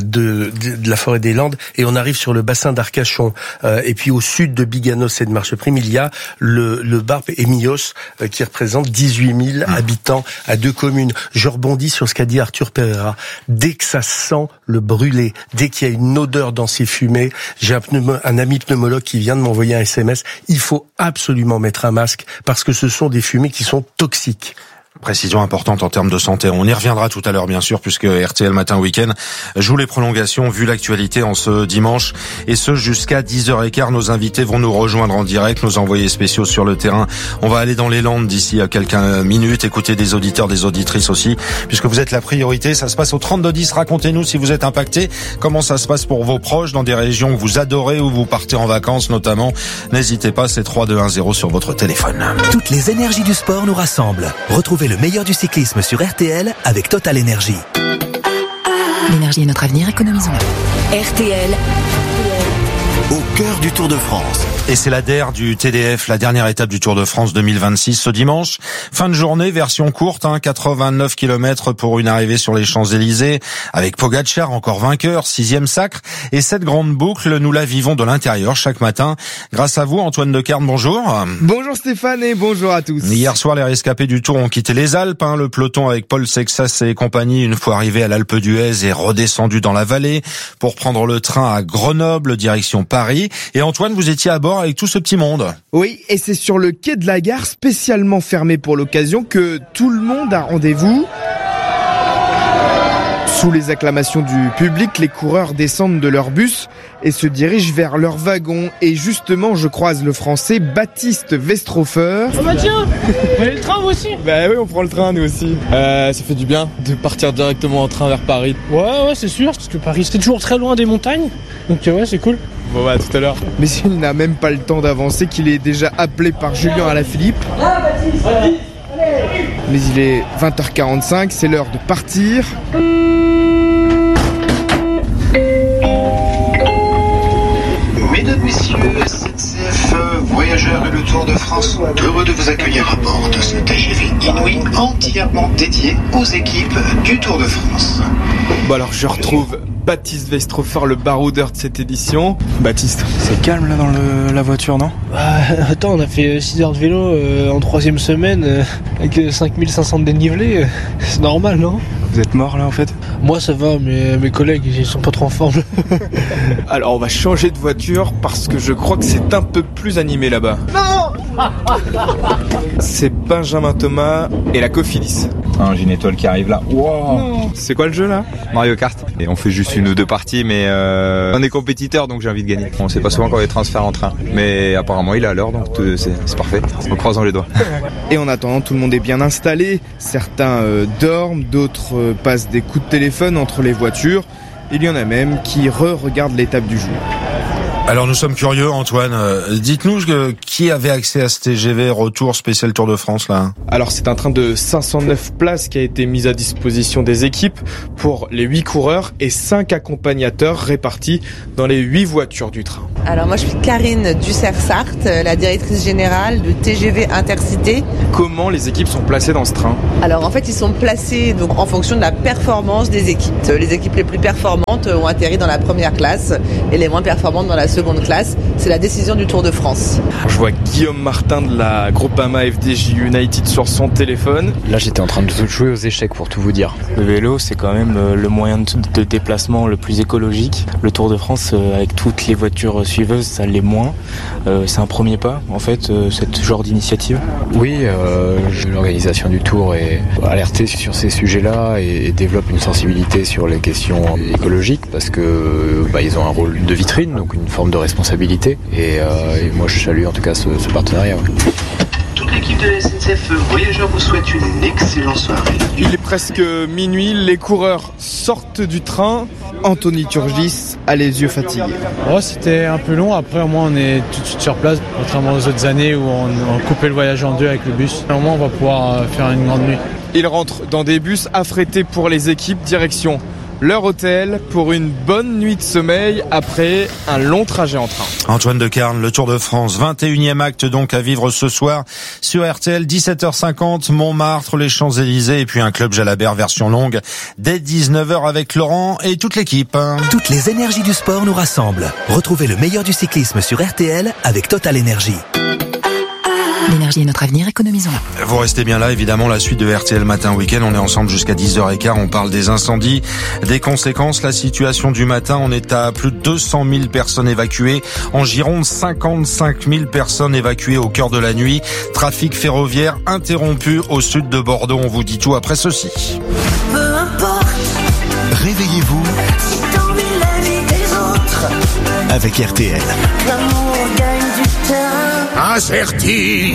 Speaker 12: de la forêt des Landes et on arrive sur le bassin d'Arcachon. Et puis au sud de Biganos et de Marcheprime, il y a le Barp et Mios qui représente 18 000 habitants à deux communes. Je rebondis sur ce qu'a dit Arthur Pereira. Dès que ça sent le brûlé, dès qu'il y a une odeur dans ces fumées, j'ai un ami pneumologue qui vient de m'envoyer un SMS. Il faut absolument mettre un masque parce que ce sont des fumées qui sont toxiques.
Speaker 11: Précision importante en termes de santé. On y reviendra tout à l'heure, bien sûr, puisque RTL Matin Week-end joue les prolongations, vu l'actualité en ce dimanche, et ce jusqu'à 10h15. Nos invités vont nous rejoindre en direct, nos envoyés spéciaux sur le terrain. On va aller dans les Landes d'ici à quelques minutes, écouter des auditeurs, des auditrices aussi, puisque vous êtes la priorité. Ça se passe au 3210. Racontez-nous si vous êtes impacté, comment ça se passe pour vos proches dans des régions que vous adorez ou vous partez en vacances notamment. N'hésitez pas, c'est 3210 sur votre téléphone.
Speaker 14: Toutes les énergies du sport nous rassemblent. Retrouvez le meilleur du cyclisme sur RTL avec Total Energy.
Speaker 7: L'énergie est notre avenir, économisons-la.
Speaker 14: RTL, au cœur du Tour de France.
Speaker 11: Et c'est la DER du TDF, la dernière étape du Tour de France 2026 ce dimanche. Fin de journée, version courte, 89 km pour une arrivée sur les Champs-Élysées, avec Pogacar encore vainqueur, 6e sacre. Et cette grande boucle, nous la vivons de l'intérieur chaque matin. Grâce à vous, Antoine Decarne, bonjour.
Speaker 15: Bonjour Stéphane et bonjour à tous.
Speaker 11: Hier soir, les rescapés du Tour ont quitté les Alpes. Le peloton avec Paul Sexas et compagnie, une fois arrivé à l'Alpe d'Huez, est redescendu dans la vallée pour prendre le train à Grenoble, direction Paris. Et Antoine, vous étiez à bord avec tout ce petit monde.
Speaker 15: Oui, et c'est sur le quai de la gare, spécialement fermé pour l'occasion, que tout le monde a rendez-vous. Sous les acclamations du public, les coureurs descendent de leur bus et se dirigent vers leur wagon. Et justement, je croise le Français Baptiste Westrofer.
Speaker 16: Oh bah tiens, vous prenez le train vous aussi?
Speaker 15: Bah oui, on prend le train nous aussi. Ça fait du bien de partir directement en train vers Paris.
Speaker 16: Ouais, c'est sûr, parce que Paris c'était toujours très loin des montagnes. Donc ouais, c'est cool.
Speaker 15: Bon bah tout à l'heure. Mais il n'a même pas le temps d'avancer qu'il est déjà appelé par Julien Alaphilippe.
Speaker 16: Ah Baptiste,
Speaker 15: Mais il est 20h45, c'est l'heure de partir.
Speaker 17: Mesdames, Messieurs, SNCF Voyageurs et le Tour de France sont heureux de vous accueillir à bord de ce TGV Inouï entièrement dédié aux équipes du Tour de France.
Speaker 15: Bon alors je retrouve Baptiste Westrofer, le baroudeur de cette édition. Baptiste, c'est calme là dans la voiture, non?
Speaker 16: Attends, on a fait 6 heures de vélo en 3e semaine avec 5500 de dénivelé. C'est normal, non?
Speaker 15: Vous êtes mort là en fait?
Speaker 16: Moi ça va, mais mes collègues ils sont pas trop en forme.
Speaker 15: Alors on va changer de voiture parce que je crois que c'est un peu plus animé là-bas.
Speaker 16: Non.
Speaker 15: C'est Benjamin Thomas et la Cofidis.
Speaker 18: J'ai une étoile qui arrive là. Wow.
Speaker 15: C'est quoi le jeu là?
Speaker 18: Mario Kart. Et on fait juste une ou deux parties, mais on est compétiteurs donc j'ai envie de gagner. On sait pas souvent quand les transferts en train, mais apparemment il est à l'heure donc c'est parfait. En croisant les doigts.
Speaker 15: Et en attendant, tout le monde est bien installé. Certains dorment, d'autres passent des coups de téléphone entre les voitures. Il y en a même qui regardent l'étape du jour.
Speaker 11: Alors nous sommes curieux, Antoine. Dites-nous qui avait accès à ce TGV retour spécial Tour de France là?
Speaker 15: Alors c'est un train de 509 places qui a été mis à disposition des équipes pour les 8 coureurs et 5 accompagnateurs répartis dans les 8 voitures du train.
Speaker 1: Alors moi je suis Karine Dussert-Sarthe, la directrice générale de TGV Intercité.
Speaker 2: Comment les équipes sont placées dans ce train ?
Speaker 1: Alors en fait ils sont placés donc en fonction de la performance des équipes. Les équipes les plus performantes ont atterri dans la première classe et les moins performantes dans la seconde classe. C'est la décision du Tour de France.
Speaker 2: Je vois Guillaume Martin de la Groupama FDJ United sur son téléphone.
Speaker 19: Là j'étais en train de jouer aux échecs pour tout vous dire. Le vélo c'est quand même le moyen de déplacement le plus écologique. Le Tour de France avec toutes les voitures suiveuses ça l'est moins. C'est un premier pas en fait ce genre d'initiative. Oui, l'organisation du Tour est alertée sur ces sujets-là et développe une sensibilité sur les questions écologiques parce que ils ont un rôle de vitrine, donc une forme de responsabilité et moi je salue en tout cas ce partenariat. Ouais.
Speaker 17: Toute l'équipe de la SNCF Voyageurs vous souhaite une excellente soirée.
Speaker 2: Il est presque minuit, les coureurs sortent du train. Anthony Turgis a les yeux fatigués.
Speaker 21: Oh, c'était un peu long, après au moins on est tout de suite sur place, contrairement aux autres années où on coupait le voyage en deux avec le bus. Au moins on va pouvoir faire une grande nuit.
Speaker 2: Ils rentrent dans des bus affrétés pour les équipes, direction leur hôtel pour une bonne nuit de sommeil après un long trajet en train.
Speaker 11: Antoine Decarne, le Tour de France, 21e acte donc à vivre ce soir sur RTL, 17h50, Montmartre, les Champs-Élysées et puis un club Jalabert version longue dès 19h avec Laurent et toute l'équipe.
Speaker 14: Toutes les énergies du sport nous rassemblent. Retrouvez le meilleur du cyclisme sur RTL avec Total Energy.
Speaker 7: L'énergie est notre avenir, économisons-la.
Speaker 11: Vous restez bien là, évidemment, la suite de RTL Matin Week-end. On est ensemble jusqu'à 10h15. On parle des incendies, des conséquences, la situation du matin. On est à plus de 200 000 personnes évacuées. En Gironde, 55 000 personnes évacuées au cœur de la nuit. Trafic ferroviaire interrompu au sud de Bordeaux. On vous dit tout après ceci.
Speaker 6: Peu importe.
Speaker 14: Réveillez-vous
Speaker 6: Si t'as envie la vie des autres.
Speaker 14: avec RTL.
Speaker 6: L'amour gagne du terrain.
Speaker 22: Acerti!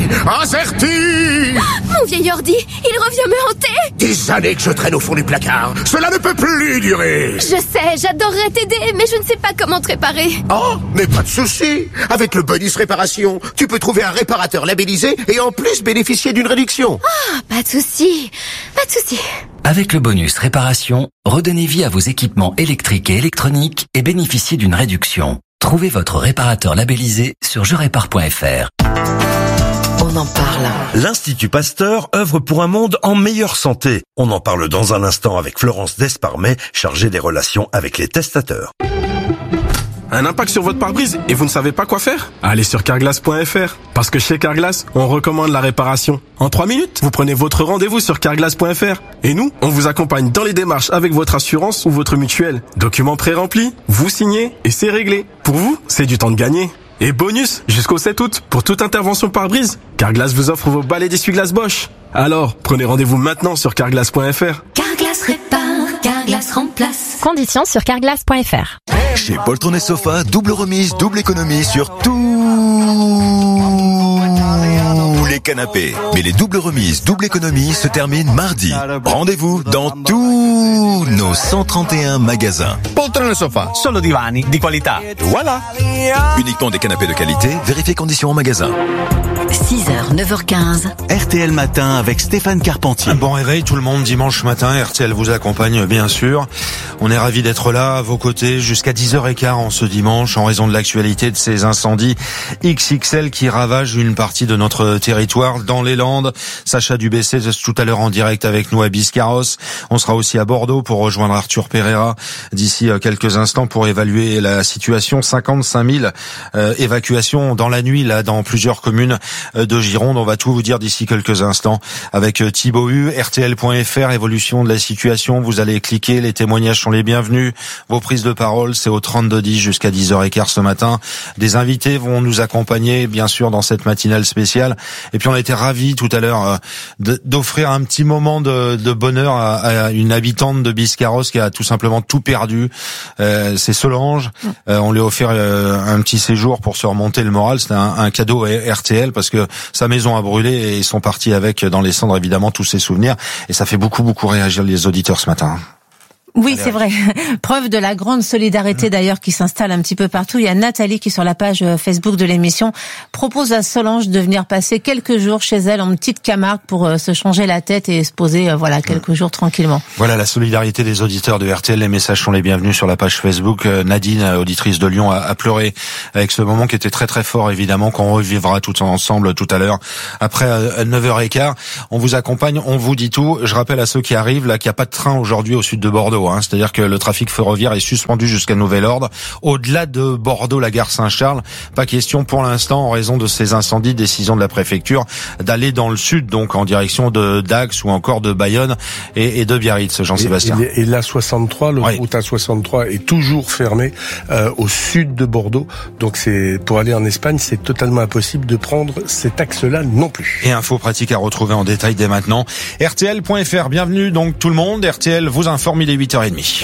Speaker 23: Mon vieil ordi, il revient me hanter.
Speaker 22: Des années que je traîne au fond du placard. Cela ne peut plus durer.
Speaker 23: Je sais, j'adorerais t'aider, mais je ne sais pas comment te réparer.
Speaker 22: Oh, mais pas de souci. Avec le bonus réparation, tu peux trouver un réparateur labellisé et en plus bénéficier d'une réduction.
Speaker 23: Ah, pas de souci.
Speaker 24: Avec le bonus réparation, redonnez vie à vos équipements électriques et électroniques et bénéficiez d'une réduction. Trouvez votre réparateur labellisé sur jerépare.fr.
Speaker 28: On en parle.
Speaker 29: L'Institut Pasteur œuvre pour un monde en meilleure santé. On en parle dans un instant avec Florence Desparmet, chargée des relations avec les testateurs.
Speaker 30: Un impact sur votre pare-brise et vous ne savez pas quoi faire? Allez sur carglass.fr. Parce que chez Carglass, on recommande la réparation. En 3 minutes, vous prenez votre rendez-vous sur carglass.fr. Et nous, on vous accompagne dans les démarches avec votre assurance ou votre mutuelle. Documents pré-remplis, vous signez et c'est réglé. Pour vous, c'est du temps de gagner. Et bonus, jusqu'au 7 août, pour toute intervention pare-brise, Carglass vous offre vos balais d'essuie-glace Bosch. Alors, prenez rendez-vous maintenant sur carglass.fr.
Speaker 23: Carglass répare, Carglass remplace.
Speaker 31: Conditions sur carglass.fr.
Speaker 14: Chez Poltron et Sofa, double remise, double économie sur tous les canapés. Mais les doubles remises, double économie se terminent mardi. Rendez-vous dans tous nos 131 magasins.
Speaker 22: Poltron et Sofa,
Speaker 14: solo divani di qualità. Voilà. Uniquement des canapés de qualité, vérifiez conditions en magasin.
Speaker 20: 6h, 9h15.
Speaker 14: RTL Matin avec Stéphane Carpentier.
Speaker 11: Bon réveil tout le monde dimanche matin. RTL vous accompagne bien sûr. On est ravis d'être là à vos côtés jusqu'à 10h15 en ce dimanche en raison de l'actualité de ces incendies XXL qui ravagent une partie de notre territoire dans les Landes. Sacha Dubessé tout à l'heure en direct avec nous à Biscarrosse. On sera aussi à Bordeaux pour rejoindre Arthur Pereira d'ici quelques instants pour évaluer la situation. 55 000 évacuations dans la nuit là dans plusieurs communes de Gironde. On va tout vous dire d'ici quelques instants avec Thibaut Hu, RTL.fr, évolution de la situation. Vous allez cliquer, les témoignages sont les bienvenus. Vos prises de parole, c'est au 3210 jusqu'à 10h15 ce matin. Des invités vont nous accompagner, bien sûr, dans cette matinale spéciale. Et puis on a été ravis tout à l'heure d'offrir un petit moment de bonheur à une habitante de Biscarrosse qui a tout simplement tout perdu. C'est Solange. On lui a offert un petit séjour pour se remonter le moral. C'était un cadeau RTL parce que sa maison a brûlé et ils sont partis avec dans les cendres évidemment tous ses souvenirs et ça fait beaucoup réagir les auditeurs ce matin.
Speaker 3: Oui, c'est vrai. Preuve de la grande solidarité d'ailleurs qui s'installe un petit peu partout. Il y a Nathalie qui, sur la page Facebook de l'émission, propose à Solange de venir passer quelques jours chez elle en petite Camargue pour se changer la tête et se poser quelques jours tranquillement.
Speaker 11: Voilà la solidarité des auditeurs de RTL. Les messages sont les bienvenus sur la page Facebook. Nadine, auditrice de Lyon, a pleuré avec ce moment qui était très très fort, évidemment, qu'on revivra tout ensemble tout à l'heure après 9h15. On vous accompagne, on vous dit tout. Je rappelle à ceux qui arrivent là qu'il n'y a pas de train aujourd'hui au sud de Bordeaux. C'est-à-dire que le trafic ferroviaire est suspendu jusqu'à nouvel ordre. Au-delà de Bordeaux, la gare Saint-Charles, pas question pour l'instant, en raison de ces incendies, décision de la préfecture, d'aller dans le sud, donc en direction de Dax ou encore de Bayonne et de Biarritz, Jean-Sébastien.
Speaker 4: Et l'A63, l'autoroute A63 est toujours fermée au sud de Bordeaux. Donc pour aller en Espagne, c'est totalement impossible de prendre cet axe-là non plus.
Speaker 11: Et infos pratiques à retrouver en détail dès maintenant. RTL.fr, bienvenue donc tout le monde. RTL vous informe, il est 8h30.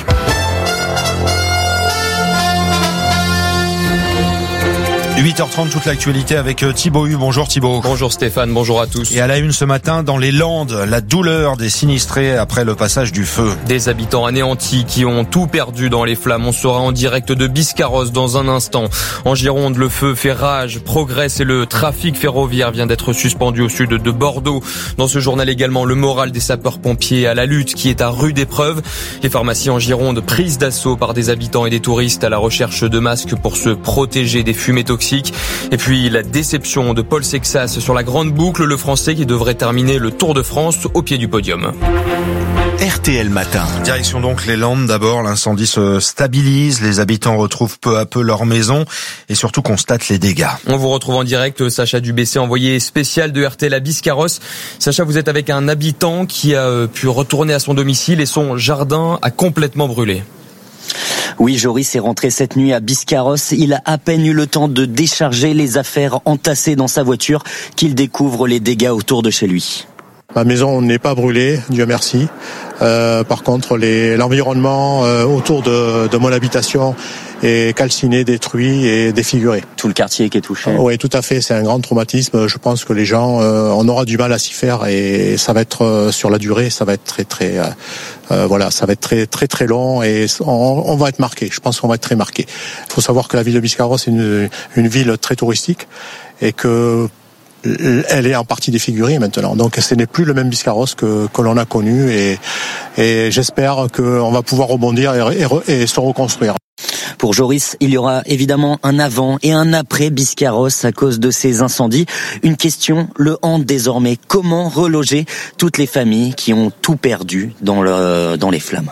Speaker 11: 8h30, toute l'actualité avec Thibaut Hu. Bonjour Thibaut.
Speaker 5: Bonjour Stéphane, bonjour à tous.
Speaker 11: Et à la une ce matin, dans les Landes, la douleur des sinistrés après le passage du feu.
Speaker 5: Des habitants anéantis qui ont tout perdu dans les flammes. On sera en direct de Biscarrosse dans un instant. En Gironde, le feu fait rage, progresse et le trafic ferroviaire vient d'être suspendu au sud de Bordeaux. Dans ce journal également, le moral des sapeurs-pompiers à la lutte qui est à rude épreuve. Les pharmacies en Gironde prises d'assaut par des habitants et des touristes à la recherche de masques pour se protéger des fumées toxiques. Et puis la déception de Paul Sexas sur la grande boucle, le Français qui devrait terminer le Tour de France au pied du podium.
Speaker 14: RTL Matin.
Speaker 11: Direction donc les Landes d'abord, l'incendie se stabilise, les habitants retrouvent peu à peu leur maison et surtout constatent les dégâts.
Speaker 5: On vous retrouve en direct, Sacha Dubessé, envoyé spécial de RTL à Biscarrosse. Sacha, vous êtes avec un habitant qui a pu retourner à son domicile et son jardin a complètement brûlé.
Speaker 8: Oui, Joris est rentré cette nuit à Biscarrosse. Il a à peine eu le temps de décharger les affaires entassées dans sa voiture qu'il découvre les dégâts autour de chez lui.
Speaker 9: Ma maison n'est pas brûlée, Dieu merci. Par contre, l'environnement autour de mon habitation est calciné, détruit et défiguré.
Speaker 8: Tout le quartier qui est touché.
Speaker 9: Oui, tout à fait. C'est un grand traumatisme. Je pense que les gens, on aura du mal à s'y faire et ça va être sur la durée, ça va être ça va être très long et on va être marqué. Je pense qu'on va être très marqué. Il faut savoir que la ville de Biscarrosse est une ville très touristique et que elle est en partie défigurée maintenant. Donc ce n'est plus le même Biscarrosse que l'on a connu et j'espère qu'on va pouvoir rebondir et se reconstruire.
Speaker 8: Pour Joris, il y aura évidemment un avant et un après Biscarrosse à cause de ces incendies. Une question le hante désormais. Comment reloger toutes les familles qui ont tout perdu dans les flammes?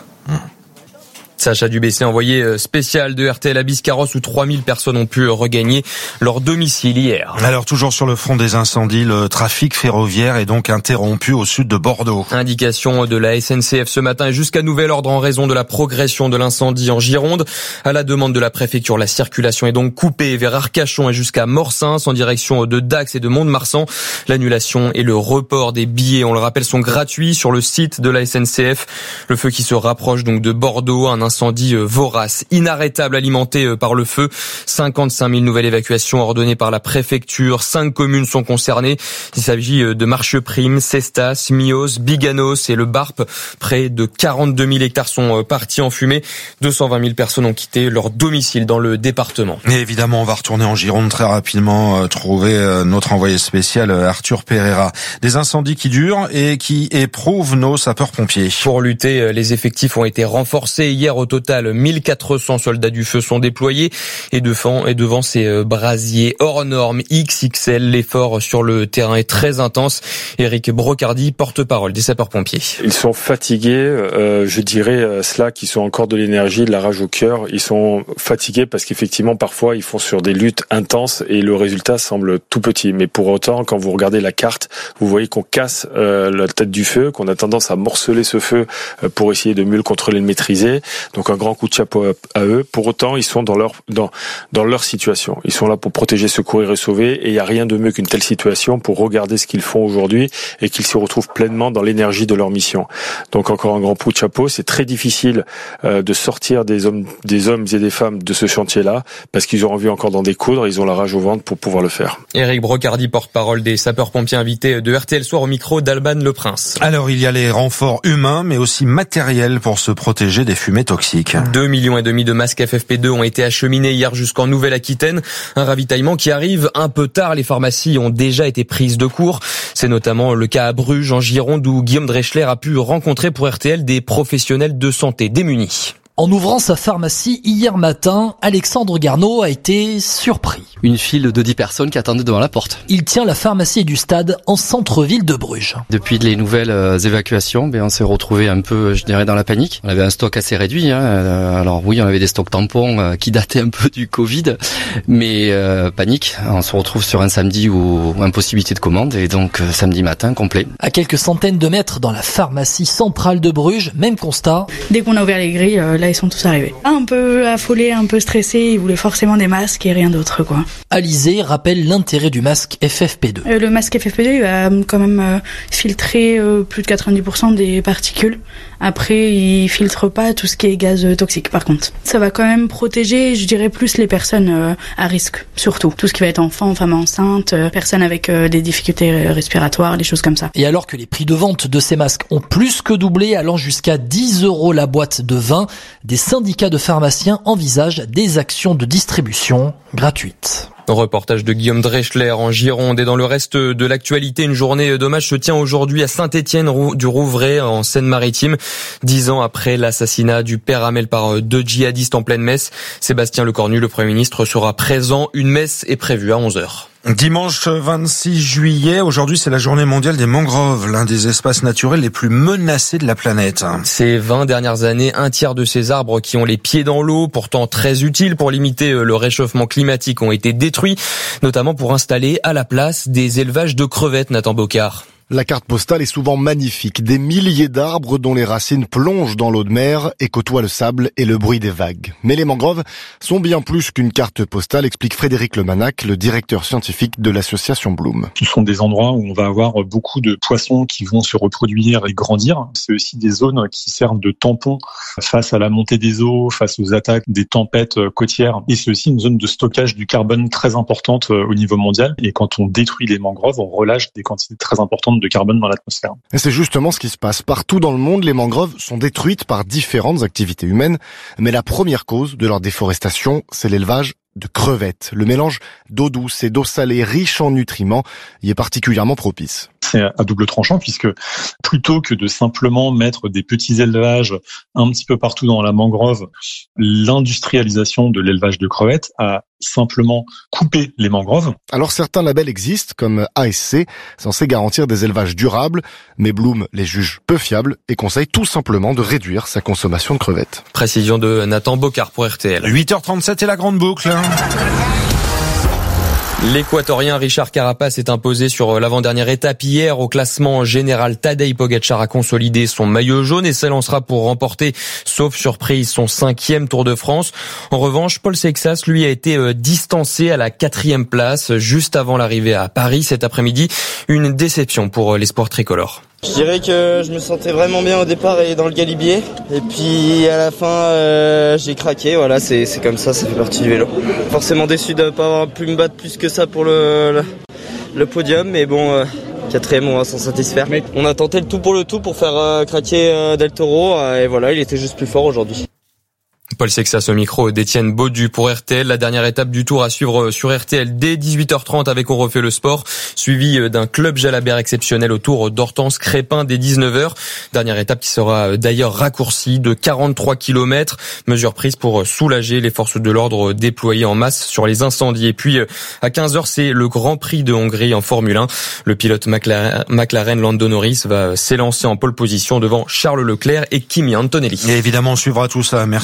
Speaker 5: Sacha Dubessé, envoyé spécial de RTL à Biscarrosse où 3000 personnes ont pu regagner leur domicile hier.
Speaker 11: Alors toujours sur le front des incendies, le trafic ferroviaire est donc interrompu au sud de Bordeaux.
Speaker 5: Indication de la SNCF ce matin et jusqu'à nouvel ordre en raison de la progression de l'incendie en Gironde. À la demande de la préfecture, la circulation est donc coupée vers Arcachon et jusqu'à Morsins en direction de Dax et de Mont-de-Marsan. L'annulation et le report des billets, on le rappelle, sont gratuits sur le site de la SNCF. Le feu qui se rapproche donc de Bordeaux, un incendie vorace, inarrêtable, alimenté par le feu. 55 000 nouvelles évacuations ordonnées par la préfecture. 5 communes sont concernées. Il s'agit de Marcheprime, Cestas, Mios, Biganos et le Barp. Près de 42 000 hectares sont partis en fumée. 220 000 personnes ont quitté leur domicile dans le département.
Speaker 11: Et évidemment, on va retourner en Gironde très rapidement, trouver notre envoyé spécial Arthur Pereira. Des incendies qui durent et qui éprouvent nos sapeurs-pompiers.
Speaker 5: Pour lutter, les effectifs ont été renforcés hier. Au total, 1400 soldats du feu sont déployés et devant ces brasiers hors normes XXL, l'effort sur le terrain est très intense. Éric Brocardi, porte-parole des sapeurs-pompiers.
Speaker 10: Ils sont fatigués, je dirais ceux-là qui sont encore de l'énergie, de la rage au cœur. Ils sont fatigués parce qu'effectivement, parfois, ils font sur des luttes intenses et le résultat semble tout petit. Mais pour autant, quand vous regardez la carte, vous voyez qu'on casse la tête du feu, qu'on a tendance à morceler ce feu pour essayer de mieux le contrôler, le maîtriser. Donc un grand coup de chapeau à eux. Pour autant, ils sont dans leur situation. Ils sont là pour protéger, secourir et sauver, et il n'y a rien de mieux qu'une telle situation pour regarder ce qu'ils font aujourd'hui et qu'ils se retrouvent pleinement dans l'énergie de leur mission. Donc encore un grand coup de chapeau. C'est très difficile de sortir des hommes et des femmes de ce chantier-là parce qu'ils ont envie encore d'en découdre, ils ont la rage au ventre pour pouvoir le faire.
Speaker 5: Éric Brocardi, porte-parole des sapeurs-pompiers invités de RTL Soir au micro d'Alban Le Prince.
Speaker 11: Alors il y a les renforts humains mais aussi matériels pour se protéger des fumées toxiques.
Speaker 5: 2,5 millions de masques FFP2 ont été acheminés hier jusqu'en Nouvelle-Aquitaine. Un ravitaillement qui arrive un peu tard. Les pharmacies ont déjà été prises de court. C'est notamment le cas à Bruges, en Gironde, où Guillaume Dreschler a pu rencontrer pour RTL des professionnels de santé démunis.
Speaker 1: En ouvrant sa pharmacie hier matin, Alexandre Garneau a été surpris.
Speaker 12: Une file de 10 personnes qui attendaient devant la porte.
Speaker 1: Il tient la pharmacie du Stade en centre-ville de Bruges.
Speaker 12: Depuis les nouvelles évacuations, on s'est retrouvé un peu, je dirais, dans la panique. On avait un stock assez réduit. Alors oui, on avait des stocks tampons qui dataient un peu du Covid, mais panique. On se retrouve sur un samedi où impossibilité de commande et donc samedi matin complet.
Speaker 1: À quelques centaines de mètres dans la pharmacie centrale de Bruges, même constat.
Speaker 13: Dès qu'on a ouvert les grilles, là ils sont tous arrivés. Un peu affolés, un peu stressés, ils voulaient forcément des masques et rien d'autre quoi.
Speaker 1: Alizé rappelle l'intérêt du masque FFP2.
Speaker 13: Le masque FFP2 il va quand même filtrer plus de 90% des particules. Après il filtre pas tout ce qui est gaz toxique par contre. Ça va quand même protéger, je dirais plus les personnes à risque surtout. Tout ce qui va être enfant, femme enceinte, personnes avec des difficultés respiratoires, des choses comme ça.
Speaker 1: Et alors que les prix de vente de ces masques ont plus que doublé, allant jusqu'à 10 € la boîte de 20, des syndicats de pharmaciens envisagent des actions de distribution gratuites.
Speaker 5: Reportage de Guillaume Dreschler en Gironde. Et dans le reste de l'actualité, une journée d'hommage se tient aujourd'hui à Saint-Étienne-du-Rouvray en Seine-Maritime. 10 ans après l'assassinat du père Hamel par 2 djihadistes en pleine messe. Sébastien Lecornu, le Premier ministre, sera présent. Une messe est prévue à 11h.
Speaker 11: Dimanche 26 juillet, aujourd'hui c'est la journée mondiale des mangroves, l'un des espaces naturels les plus menacés de la planète.
Speaker 5: Ces 20 dernières années, un tiers de ces arbres qui ont les pieds dans l'eau, pourtant très utiles pour limiter le réchauffement climatique, ont été détruits, notamment pour installer à la place des élevages de crevettes, Nathan Bocard.
Speaker 15: La carte postale est souvent magnifique. Des milliers d'arbres dont les racines plongent dans l'eau de mer et côtoient le sable et le bruit des vagues. Mais les mangroves sont bien plus qu'une carte postale, explique Frédéric Lemanac, le directeur scientifique de l'association Bloom.
Speaker 16: Ce sont des endroits où on va avoir beaucoup de poissons qui vont se reproduire et grandir. C'est aussi des zones qui servent de tampons face à la montée des eaux, face aux attaques des tempêtes côtières. Et c'est aussi une zone de stockage du carbone très importante au niveau mondial. Et quand on détruit les mangroves, on relâche des quantités très importantes de carbone dans l'atmosphère.
Speaker 15: Et c'est justement ce qui se passe. Partout dans le monde, les mangroves sont détruites par différentes activités humaines. Mais la première cause de leur déforestation, c'est l'élevage de crevettes. Le mélange d'eau douce et d'eau salée riche en nutriments y est particulièrement propice.
Speaker 16: C'est à double tranchant puisque plutôt que de simplement mettre des petits élevages un petit peu partout dans la mangrove, l'industrialisation de l'élevage de crevettes a simplement coupé les mangroves.
Speaker 15: Alors certains labels existent comme ASC, censés garantir des élevages durables, mais Bloom les juge peu fiables et conseille tout simplement de réduire sa consommation de crevettes.
Speaker 5: Précision de Nathan Bocard pour RTL.
Speaker 11: 8h37 et la grande boucle.
Speaker 5: L'Équatorien Richard Carapaz s'est imposé sur l'avant-dernière étape hier au classement général. Tadej Pogačar a consolidé son maillot jaune et s'élancera pour remporter, sauf surprise, son 5e Tour de France. En revanche, Paul Seixas, lui, a été distancé à la 4e place juste avant l'arrivée à Paris cet après-midi. Une déception pour l'espoir tricolore.
Speaker 17: Je dirais que je me sentais vraiment bien au départ et dans le galibier. Et puis à la fin, j'ai craqué. Voilà, c'est comme ça fait partie du vélo. Forcément déçu de ne pas avoir pu me battre plus que ça pour le podium. Mais bon, 4e, on va s'en satisfaire. On a tenté le tout pour faire craquer Del Toro. Et voilà, il était juste plus fort aujourd'hui.
Speaker 5: Paul Seixas au micro d'Étienne Baudu pour RTL. La dernière étape du Tour à suivre sur RTL dès 18h30 avec On refait le sport, suivi d'un club Jalabert exceptionnel autour d'Hortense Crépin dès 19h. Dernière étape qui sera d'ailleurs raccourcie de 43 km. Mesure prise pour soulager les forces de l'ordre déployées en masse sur les incendies. Et puis à 15h, c'est le Grand Prix de Hongrie en Formule 1. Le pilote McLaren Lando Norris va s'élancer en pole position devant Charles Leclerc et Kimi Antonelli.
Speaker 11: Et évidemment, on suivra tout ça. Merci beaucoup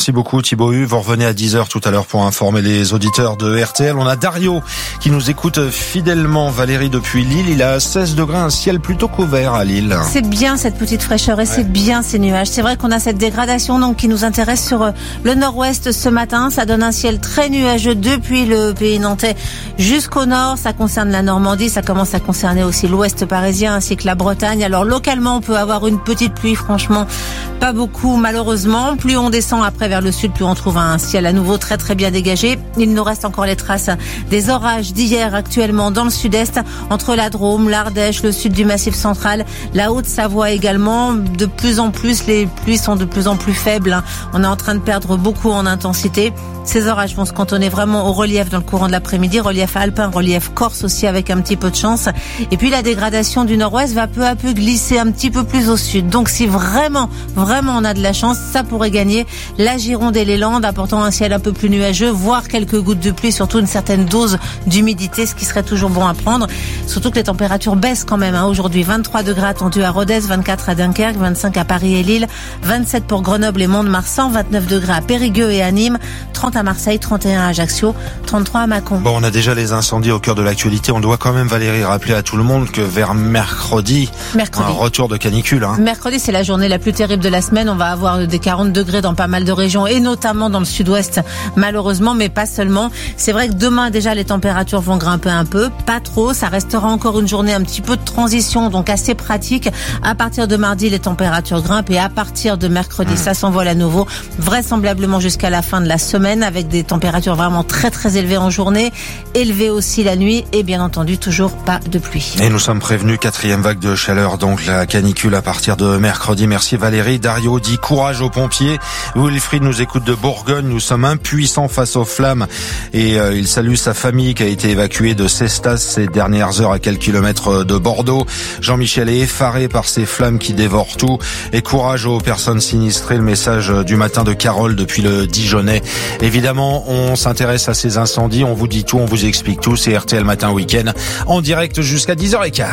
Speaker 11: Thibaut Hu. Vous revenez à 10h tout à l'heure pour informer les auditeurs de RTL. On a Dario qui nous écoute fidèlement. Valérie depuis Lille. Il a 16 degrés, un ciel plutôt couvert à Lille.
Speaker 3: C'est bien cette petite fraîcheur et c'est bien ces nuages. C'est vrai qu'on a cette dégradation donc qui nous intéresse sur le nord-ouest ce matin. Ça donne un ciel très nuageux depuis le pays nantais jusqu'au nord. Ça concerne la Normandie, ça commence à concerner aussi l'ouest parisien ainsi que la Bretagne. Alors localement, on peut avoir une petite pluie, franchement, pas beaucoup malheureusement. Plus on descend après vers le sud, plus on trouve un ciel à nouveau très très bien dégagé. Il nous reste encore les traces des orages d'hier actuellement dans le sud-est, entre la Drôme, l'Ardèche, le sud du Massif central, la Haute-Savoie également. De plus en plus, les pluies sont de plus en plus faibles. On est en train de perdre beaucoup en intensité. Ces orages vont se cantonner vraiment au relief dans le courant de l'après-midi, relief alpin, relief corse aussi avec un petit peu de chance. Et puis la dégradation du nord-ouest va peu à peu glisser un petit peu plus au sud. Donc si vraiment on a de la chance, ça pourrait gagner la Gironde et les Landes, apportant un ciel un peu plus nuageux, voire quelques gouttes de pluie, surtout une certaine dose d'humidité, ce qui serait toujours bon à prendre. Surtout que les températures baissent quand même. Aujourd'hui, 23 degrés attendus à Rodez, 24 à Dunkerque, 25 à Paris et Lille, 27 pour Grenoble et Mont-de-Marsan, 29 degrés à Périgueux et à Nîmes, 30 à Marseille, 31 à Ajaccio, 33 à Mâcon.
Speaker 11: Bon, on a déjà les incendies au cœur de l'actualité. On doit quand même, Valérie, rappeler à tout le monde que vers mercredi. Un retour de canicule.
Speaker 3: Mercredi, c'est la journée la plus terrible de la semaine. On va avoir des 40 degrés dans pas mal de régions et notamment dans le sud-ouest, malheureusement, mais pas seulement. C'est vrai que demain, déjà, les températures vont grimper un peu. Pas trop. Ça restera encore une journée un petit peu de transition, donc assez pratique. À partir de mardi, les températures grimpent et à partir de mercredi, ça s'envole à nouveau. Vraisemblablement jusqu'à la fin de la semaine avec des températures vraiment très très élevées en journée, élevées aussi la nuit et bien entendu toujours pas de pluie.
Speaker 11: Et nous sommes prévenus, 4e vague de chaleur, donc la canicule à partir de mercredi. Merci Valérie. Dario dit courage aux pompiers. Wilfried nous écoute de Bourgogne. Nous sommes impuissants face aux flammes et il salue sa famille qui a été évacuée de Cestas ces dernières heures à quelques kilomètres de Bordeaux. Jean-Michel est effaré par ces flammes qui dévorent tout et courage aux personnes sinistrées. Le message du matin de Carole depuis le Dijonais. Évidemment, on s'intéresse à ces incendies, on vous dit tout, on vous explique tout. C'est RTL Matin Week-end en direct jusqu'à 10h15.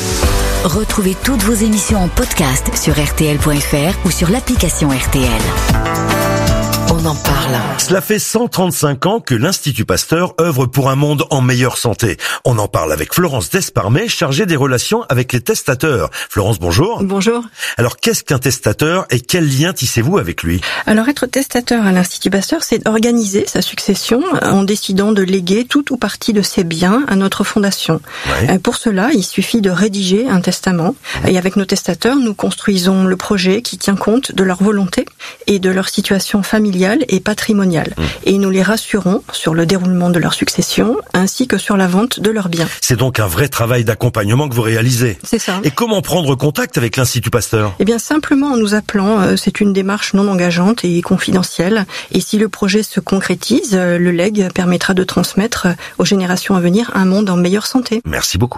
Speaker 20: Retrouvez toutes vos émissions en podcast sur rtl.fr ou sur l'application RTL. On en parle.
Speaker 29: Cela fait 135 ans que l'Institut Pasteur œuvre pour un monde en meilleure santé. On en parle avec Florence Desparmet, chargée des relations avec les testateurs. Florence, bonjour.
Speaker 2: Bonjour.
Speaker 29: Alors, qu'est-ce qu'un testateur et quel lien tissez-vous avec lui?
Speaker 2: Alors, être testateur à l'Institut Pasteur, c'est organiser sa succession en décidant de léguer tout ou partie de ses biens à notre fondation. Ouais. Pour cela, il suffit de rédiger un testament. Et avec nos testateurs, nous construisons le projet qui tient compte de leur volonté et de leur situation familiale et patrimoniale. Et nous les rassurons sur le déroulement de leur succession ainsi que sur la vente de leurs biens.
Speaker 29: C'est donc un vrai travail d'accompagnement que vous réalisez.
Speaker 2: C'est ça.
Speaker 29: Et comment prendre contact avec l'Institut Pasteur?
Speaker 2: Eh bien, simplement en nous appelant. C'est une démarche non engageante et confidentielle. Et si le projet se concrétise, le legs permettra de transmettre aux générations à venir un monde en meilleure santé.
Speaker 29: Merci beaucoup.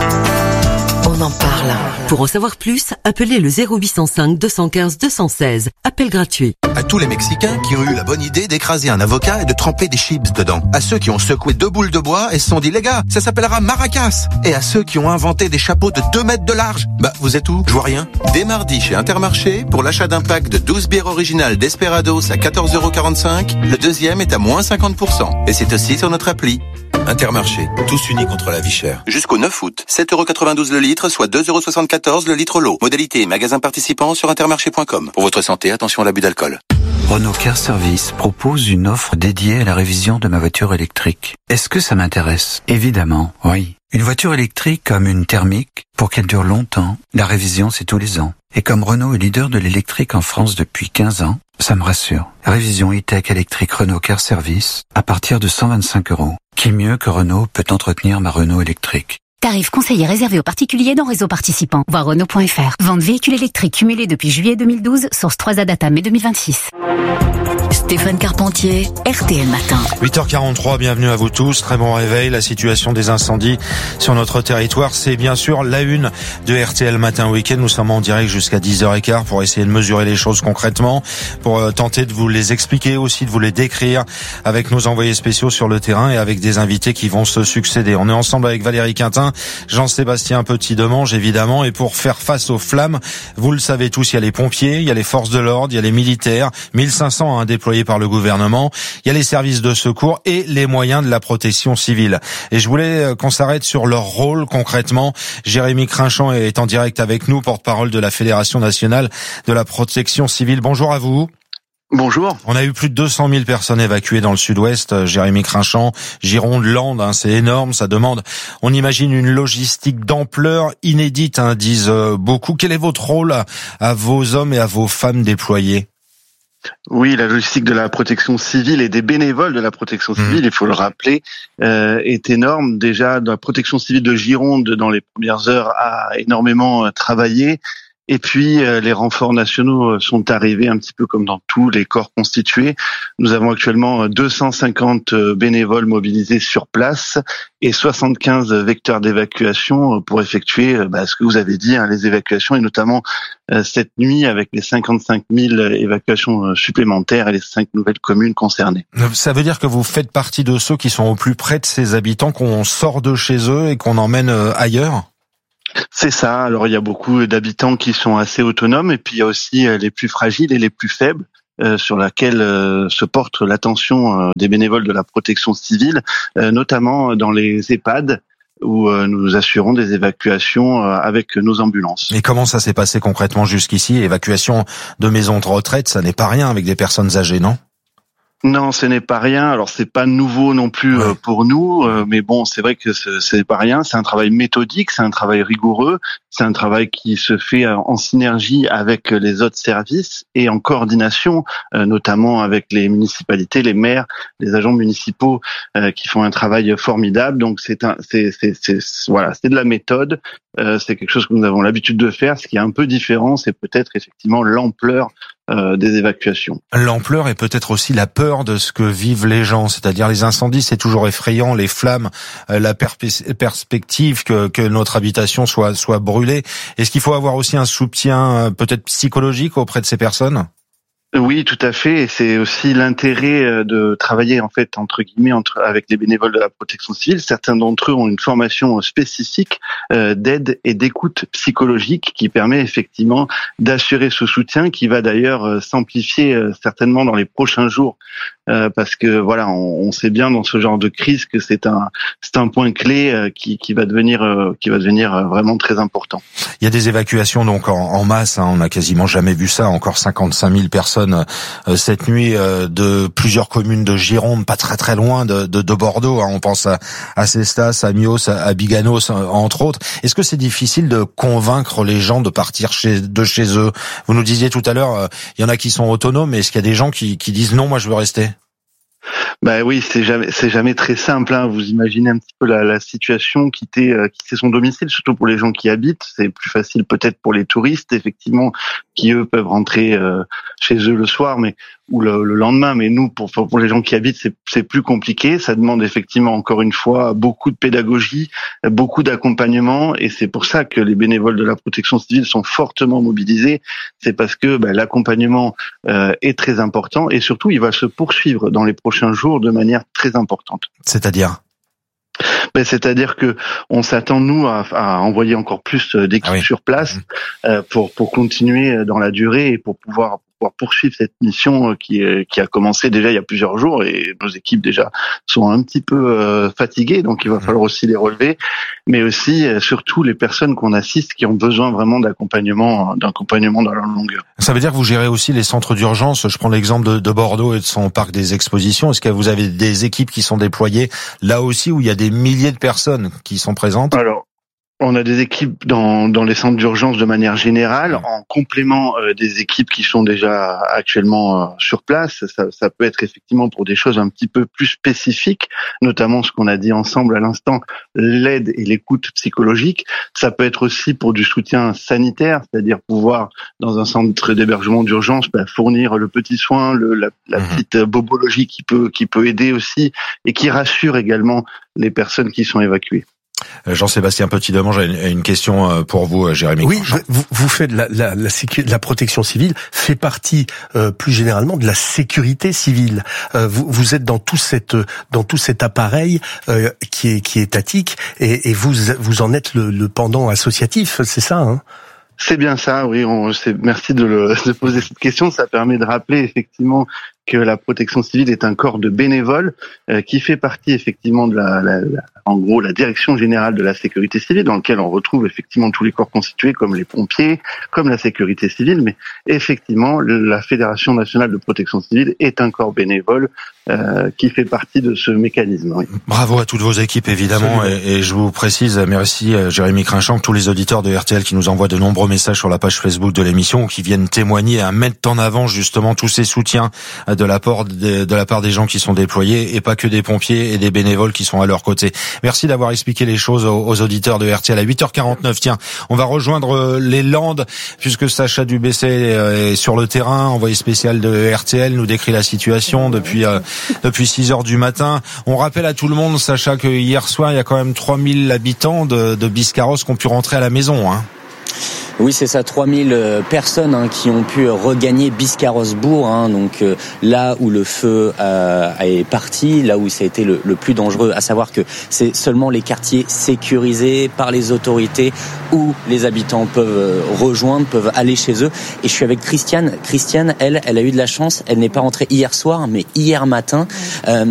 Speaker 6: On en parle. Pour en savoir plus, appelez le 0805 215 216. Appel gratuit.
Speaker 7: À tous les Mexicains qui ont eu la bonne idée d'écraser un avocat et de tremper des chips dedans. À ceux qui ont secoué 2 boules de bois et se sont dit, les gars, ça s'appellera maracas. Et à ceux qui ont inventé des chapeaux de 2 mètres de large. Bah, vous êtes où? Je vois rien. Dès mardi chez Intermarché, pour l'achat d'un pack de 12 bières originales Desperados à 14,45 €, le deuxième est à moins 50%. Et c'est aussi sur notre appli. Intermarché, tous unis contre la vie chère. Jusqu'au 9 août, 7,92 € le litre, soit 2,74 € le litre l'eau. Modalité et magasin participant sur intermarché.com. Pour votre santé, attention à l'abus d'alcool.
Speaker 18: Renault Car Service propose une offre dédiée à la révision de ma voiture électrique. Est-ce que ça m'intéresse? Évidemment, oui. Une voiture électrique comme une thermique, pour qu'elle dure longtemps, la révision c'est tous les ans. Et comme Renault est leader de l'électrique en France depuis 15 ans, ça me rassure. Révision e-tech électrique Renault Car Service à partir de 125 €. Qui mieux que Renault peut entretenir ma Renault électrique?
Speaker 20: Tarif conseillé réservé aux particuliers dans réseau participant. Voir Renault.fr. Vente véhicule électrique cumulé depuis juillet 2012, source 3A data mai 2026. Stéphane Carpentier, RTL Matin.
Speaker 11: 8h43, bienvenue à vous tous. Très bon réveil. La situation des incendies sur notre territoire, c'est bien sûr la une de RTL Matin Week-end. Nous sommes en direct jusqu'à 10h15 pour essayer de mesurer les choses concrètement, pour tenter de vous les expliquer aussi, de vous les décrire avec nos envoyés spéciaux sur le terrain et avec des invités qui vont se succéder. On est ensemble avec Valérie Quintin, matin. Jean-Sébastien Petit-Demange, évidemment. Et pour faire face aux flammes, vous le savez tous, il y a les pompiers, il y a les forces de l'ordre, il y a les militaires, 1500 déployés par le gouvernement, il y a les services de secours et les moyens de la protection civile. Et je voulais qu'on s'arrête sur leur rôle concrètement. Jérémy Crinchamp est en direct avec nous, porte-parole de la Fédération nationale de la protection civile. Bonjour à vous.
Speaker 19: Bonjour.
Speaker 11: On a eu plus de 200 000 personnes évacuées dans le sud-ouest, Jérémy Crinchamp, Gironde, Landes, c'est énorme, ça demande, on imagine une logistique d'ampleur inédite, disent beaucoup. Quel est votre rôle à vos hommes et à vos femmes déployés?
Speaker 19: Oui, la logistique de la protection civile et des bénévoles de la protection civile, il faut le rappeler, est énorme. Déjà, la protection civile de Gironde, dans les premières heures, a énormément travaillé. Et puis, les renforts nationaux sont arrivés un petit peu comme dans tous les corps constitués. Nous avons actuellement 250 bénévoles mobilisés sur place et 75 vecteurs d'évacuation pour effectuer ce que vous avez dit, les évacuations, et notamment cette nuit avec les 55 000 évacuations supplémentaires et les 5 nouvelles communes concernées.
Speaker 11: Ça veut dire que vous faites partie de ceux qui sont au plus près de ces habitants, qu'on sort de chez eux et qu'on emmène ailleurs ?
Speaker 19: C'est ça. Alors, il y a beaucoup d'habitants qui sont assez autonomes et puis il y a aussi les plus fragiles et les plus faibles sur laquelle se porte l'attention des bénévoles de la protection civile, notamment dans les EHPAD où nous assurons des évacuations avec nos ambulances.
Speaker 11: Et comment ça s'est passé concrètement jusqu'ici? Évacuation de maisons de retraite, ça n'est pas rien avec des personnes âgées, non?
Speaker 19: Non, ce n'est pas rien. Alors, c'est pas nouveau non plus pour nous, mais bon, c'est vrai que c'est pas rien. C'est un travail méthodique, c'est un travail rigoureux, c'est un travail qui se fait en synergie avec les autres services et en coordination, notamment avec les municipalités, les maires, les agents municipaux qui font un travail formidable. Donc, c'est de la méthode. C'est quelque chose que nous avons l'habitude de faire. Ce qui est un peu différent, c'est peut-être effectivement l'ampleur des évacuations.
Speaker 11: L'ampleur et peut-être aussi la peur de ce que vivent les gens, c'est-à-dire les incendies, c'est toujours effrayant, les flammes, la perspective que notre habitation soit brûlée. Est-ce qu'il faut avoir aussi un soutien peut-être psychologique auprès de ces personnes ?
Speaker 19: Oui, tout à fait. Et c'est aussi l'intérêt de travailler, en fait, entre guillemets, avec les bénévoles de la protection civile. Certains d'entre eux ont une formation spécifique d'aide et d'écoute psychologique qui permet effectivement d'assurer ce soutien, qui va d'ailleurs s'amplifier certainement dans les prochains jours. Parce que voilà, on sait bien dans ce genre de crise que c'est un point clé qui va devenir vraiment très important.
Speaker 11: Il y a des évacuations donc en masse, on n'a quasiment jamais vu ça, encore 55 000 personnes cette nuit de plusieurs communes de Gironde, pas très loin de Bordeaux, on pense à Cestas, à Mios, à Biganos entre autres. Est-ce que c'est difficile de convaincre les gens de partir de chez eux? Vous nous disiez tout à l'heure, il y en a qui sont autonomes, mais est-ce qu'il y a des gens qui disent non, moi je veux rester?
Speaker 19: Oui, c'est jamais très simple. Vous imaginez un petit peu la situation, quitter son domicile, surtout pour les gens qui habitent. C'est plus facile peut-être pour les touristes, effectivement, qui eux peuvent rentrer chez eux le soir, ou le lendemain. Mais nous, pour les gens qui habitent, c'est plus compliqué. Ça demande effectivement, encore une fois, beaucoup de pédagogie, beaucoup d'accompagnement, et c'est pour ça que les bénévoles de la protection civile sont fortement mobilisés. C'est parce que l'accompagnement est très important, et surtout, il va se poursuivre dans les prochains jours de manière très importante.
Speaker 11: C'est-à-dire
Speaker 19: que on s'attend nous à envoyer encore plus d'équipes sur place pour continuer dans la durée et pour pouvoir poursuivre cette mission qui a commencé déjà il y a plusieurs jours, et nos équipes déjà sont un petit peu fatiguées, donc il va falloir aussi les relever, mais aussi surtout les personnes qu'on assiste qui ont besoin vraiment d'accompagnement dans leur longueur.
Speaker 11: Ça veut dire que vous gérez aussi les centres d'urgence. Je prends l'exemple de Bordeaux et de son parc des expositions. Est-ce que vous avez des équipes qui sont déployées là aussi où il y a des milliers de personnes qui sont présentes?
Speaker 19: Alors, on a des équipes dans les centres d'urgence de manière générale, en complément des équipes qui sont déjà actuellement sur place. Ça peut être effectivement pour des choses un petit peu plus spécifiques, notamment ce qu'on a dit ensemble à l'instant, l'aide et l'écoute psychologique. Ça peut être aussi pour du soutien sanitaire, c'est-à-dire pouvoir, dans un centre d'hébergement d'urgence, fournir le petit soin, la petite bobologie qui peut aider aussi, et qui rassure également les personnes qui sont évacuées.
Speaker 11: Jean-Sébastien Petit-Demange a une question pour vous, Jérémy.
Speaker 4: Oui, vous faites la protection civile fait partie plus généralement de la sécurité civile. Vous êtes dans tout cet appareil qui est étatique et vous en êtes le pendant associatif, c'est ça, hein?
Speaker 19: C'est bien ça, oui. Merci de poser cette question. Ça permet de rappeler effectivement que la protection civile est un corps de bénévoles qui fait partie effectivement de en gros la direction générale de la sécurité civile, dans lequel on retrouve effectivement tous les corps constitués comme les pompiers, comme la sécurité civile, mais effectivement la Fédération nationale de protection civile est un corps bénévole qui fait partie de ce mécanisme. Oui.
Speaker 11: Bravo à toutes vos équipes évidemment, et je vous précise, merci Jérémy Crinchamp, tous les auditeurs de RTL qui nous envoient de nombreux messages sur la page Facebook de l'émission, qui viennent témoigner, à mettre en avant justement tous ces soutiens de la part des gens qui sont déployés, et pas que des pompiers et des bénévoles qui sont à leur côté. Merci d'avoir expliqué les choses aux auditeurs de RTL. À 8h49, tiens, on va rejoindre les Landes, puisque Sacha Dubessé est sur le terrain, envoyé spécial de RTL, nous décrit la situation depuis 6h du matin. On rappelle à tout le monde, Sacha, que hier soir, il y a quand même 3000 habitants de Biscarrosse qui ont pu rentrer à la maison, hein.
Speaker 8: Oui, c'est ça, 3000 personnes qui ont pu regagner Biscarrosse-Bourg, donc là où le feu est parti, là où ça a été le plus dangereux, à savoir que c'est seulement les quartiers sécurisés par les autorités où les habitants peuvent aller chez eux. Et je suis avec Christiane. Christiane, elle a eu de la chance, elle n'est pas rentrée hier soir, mais hier matin.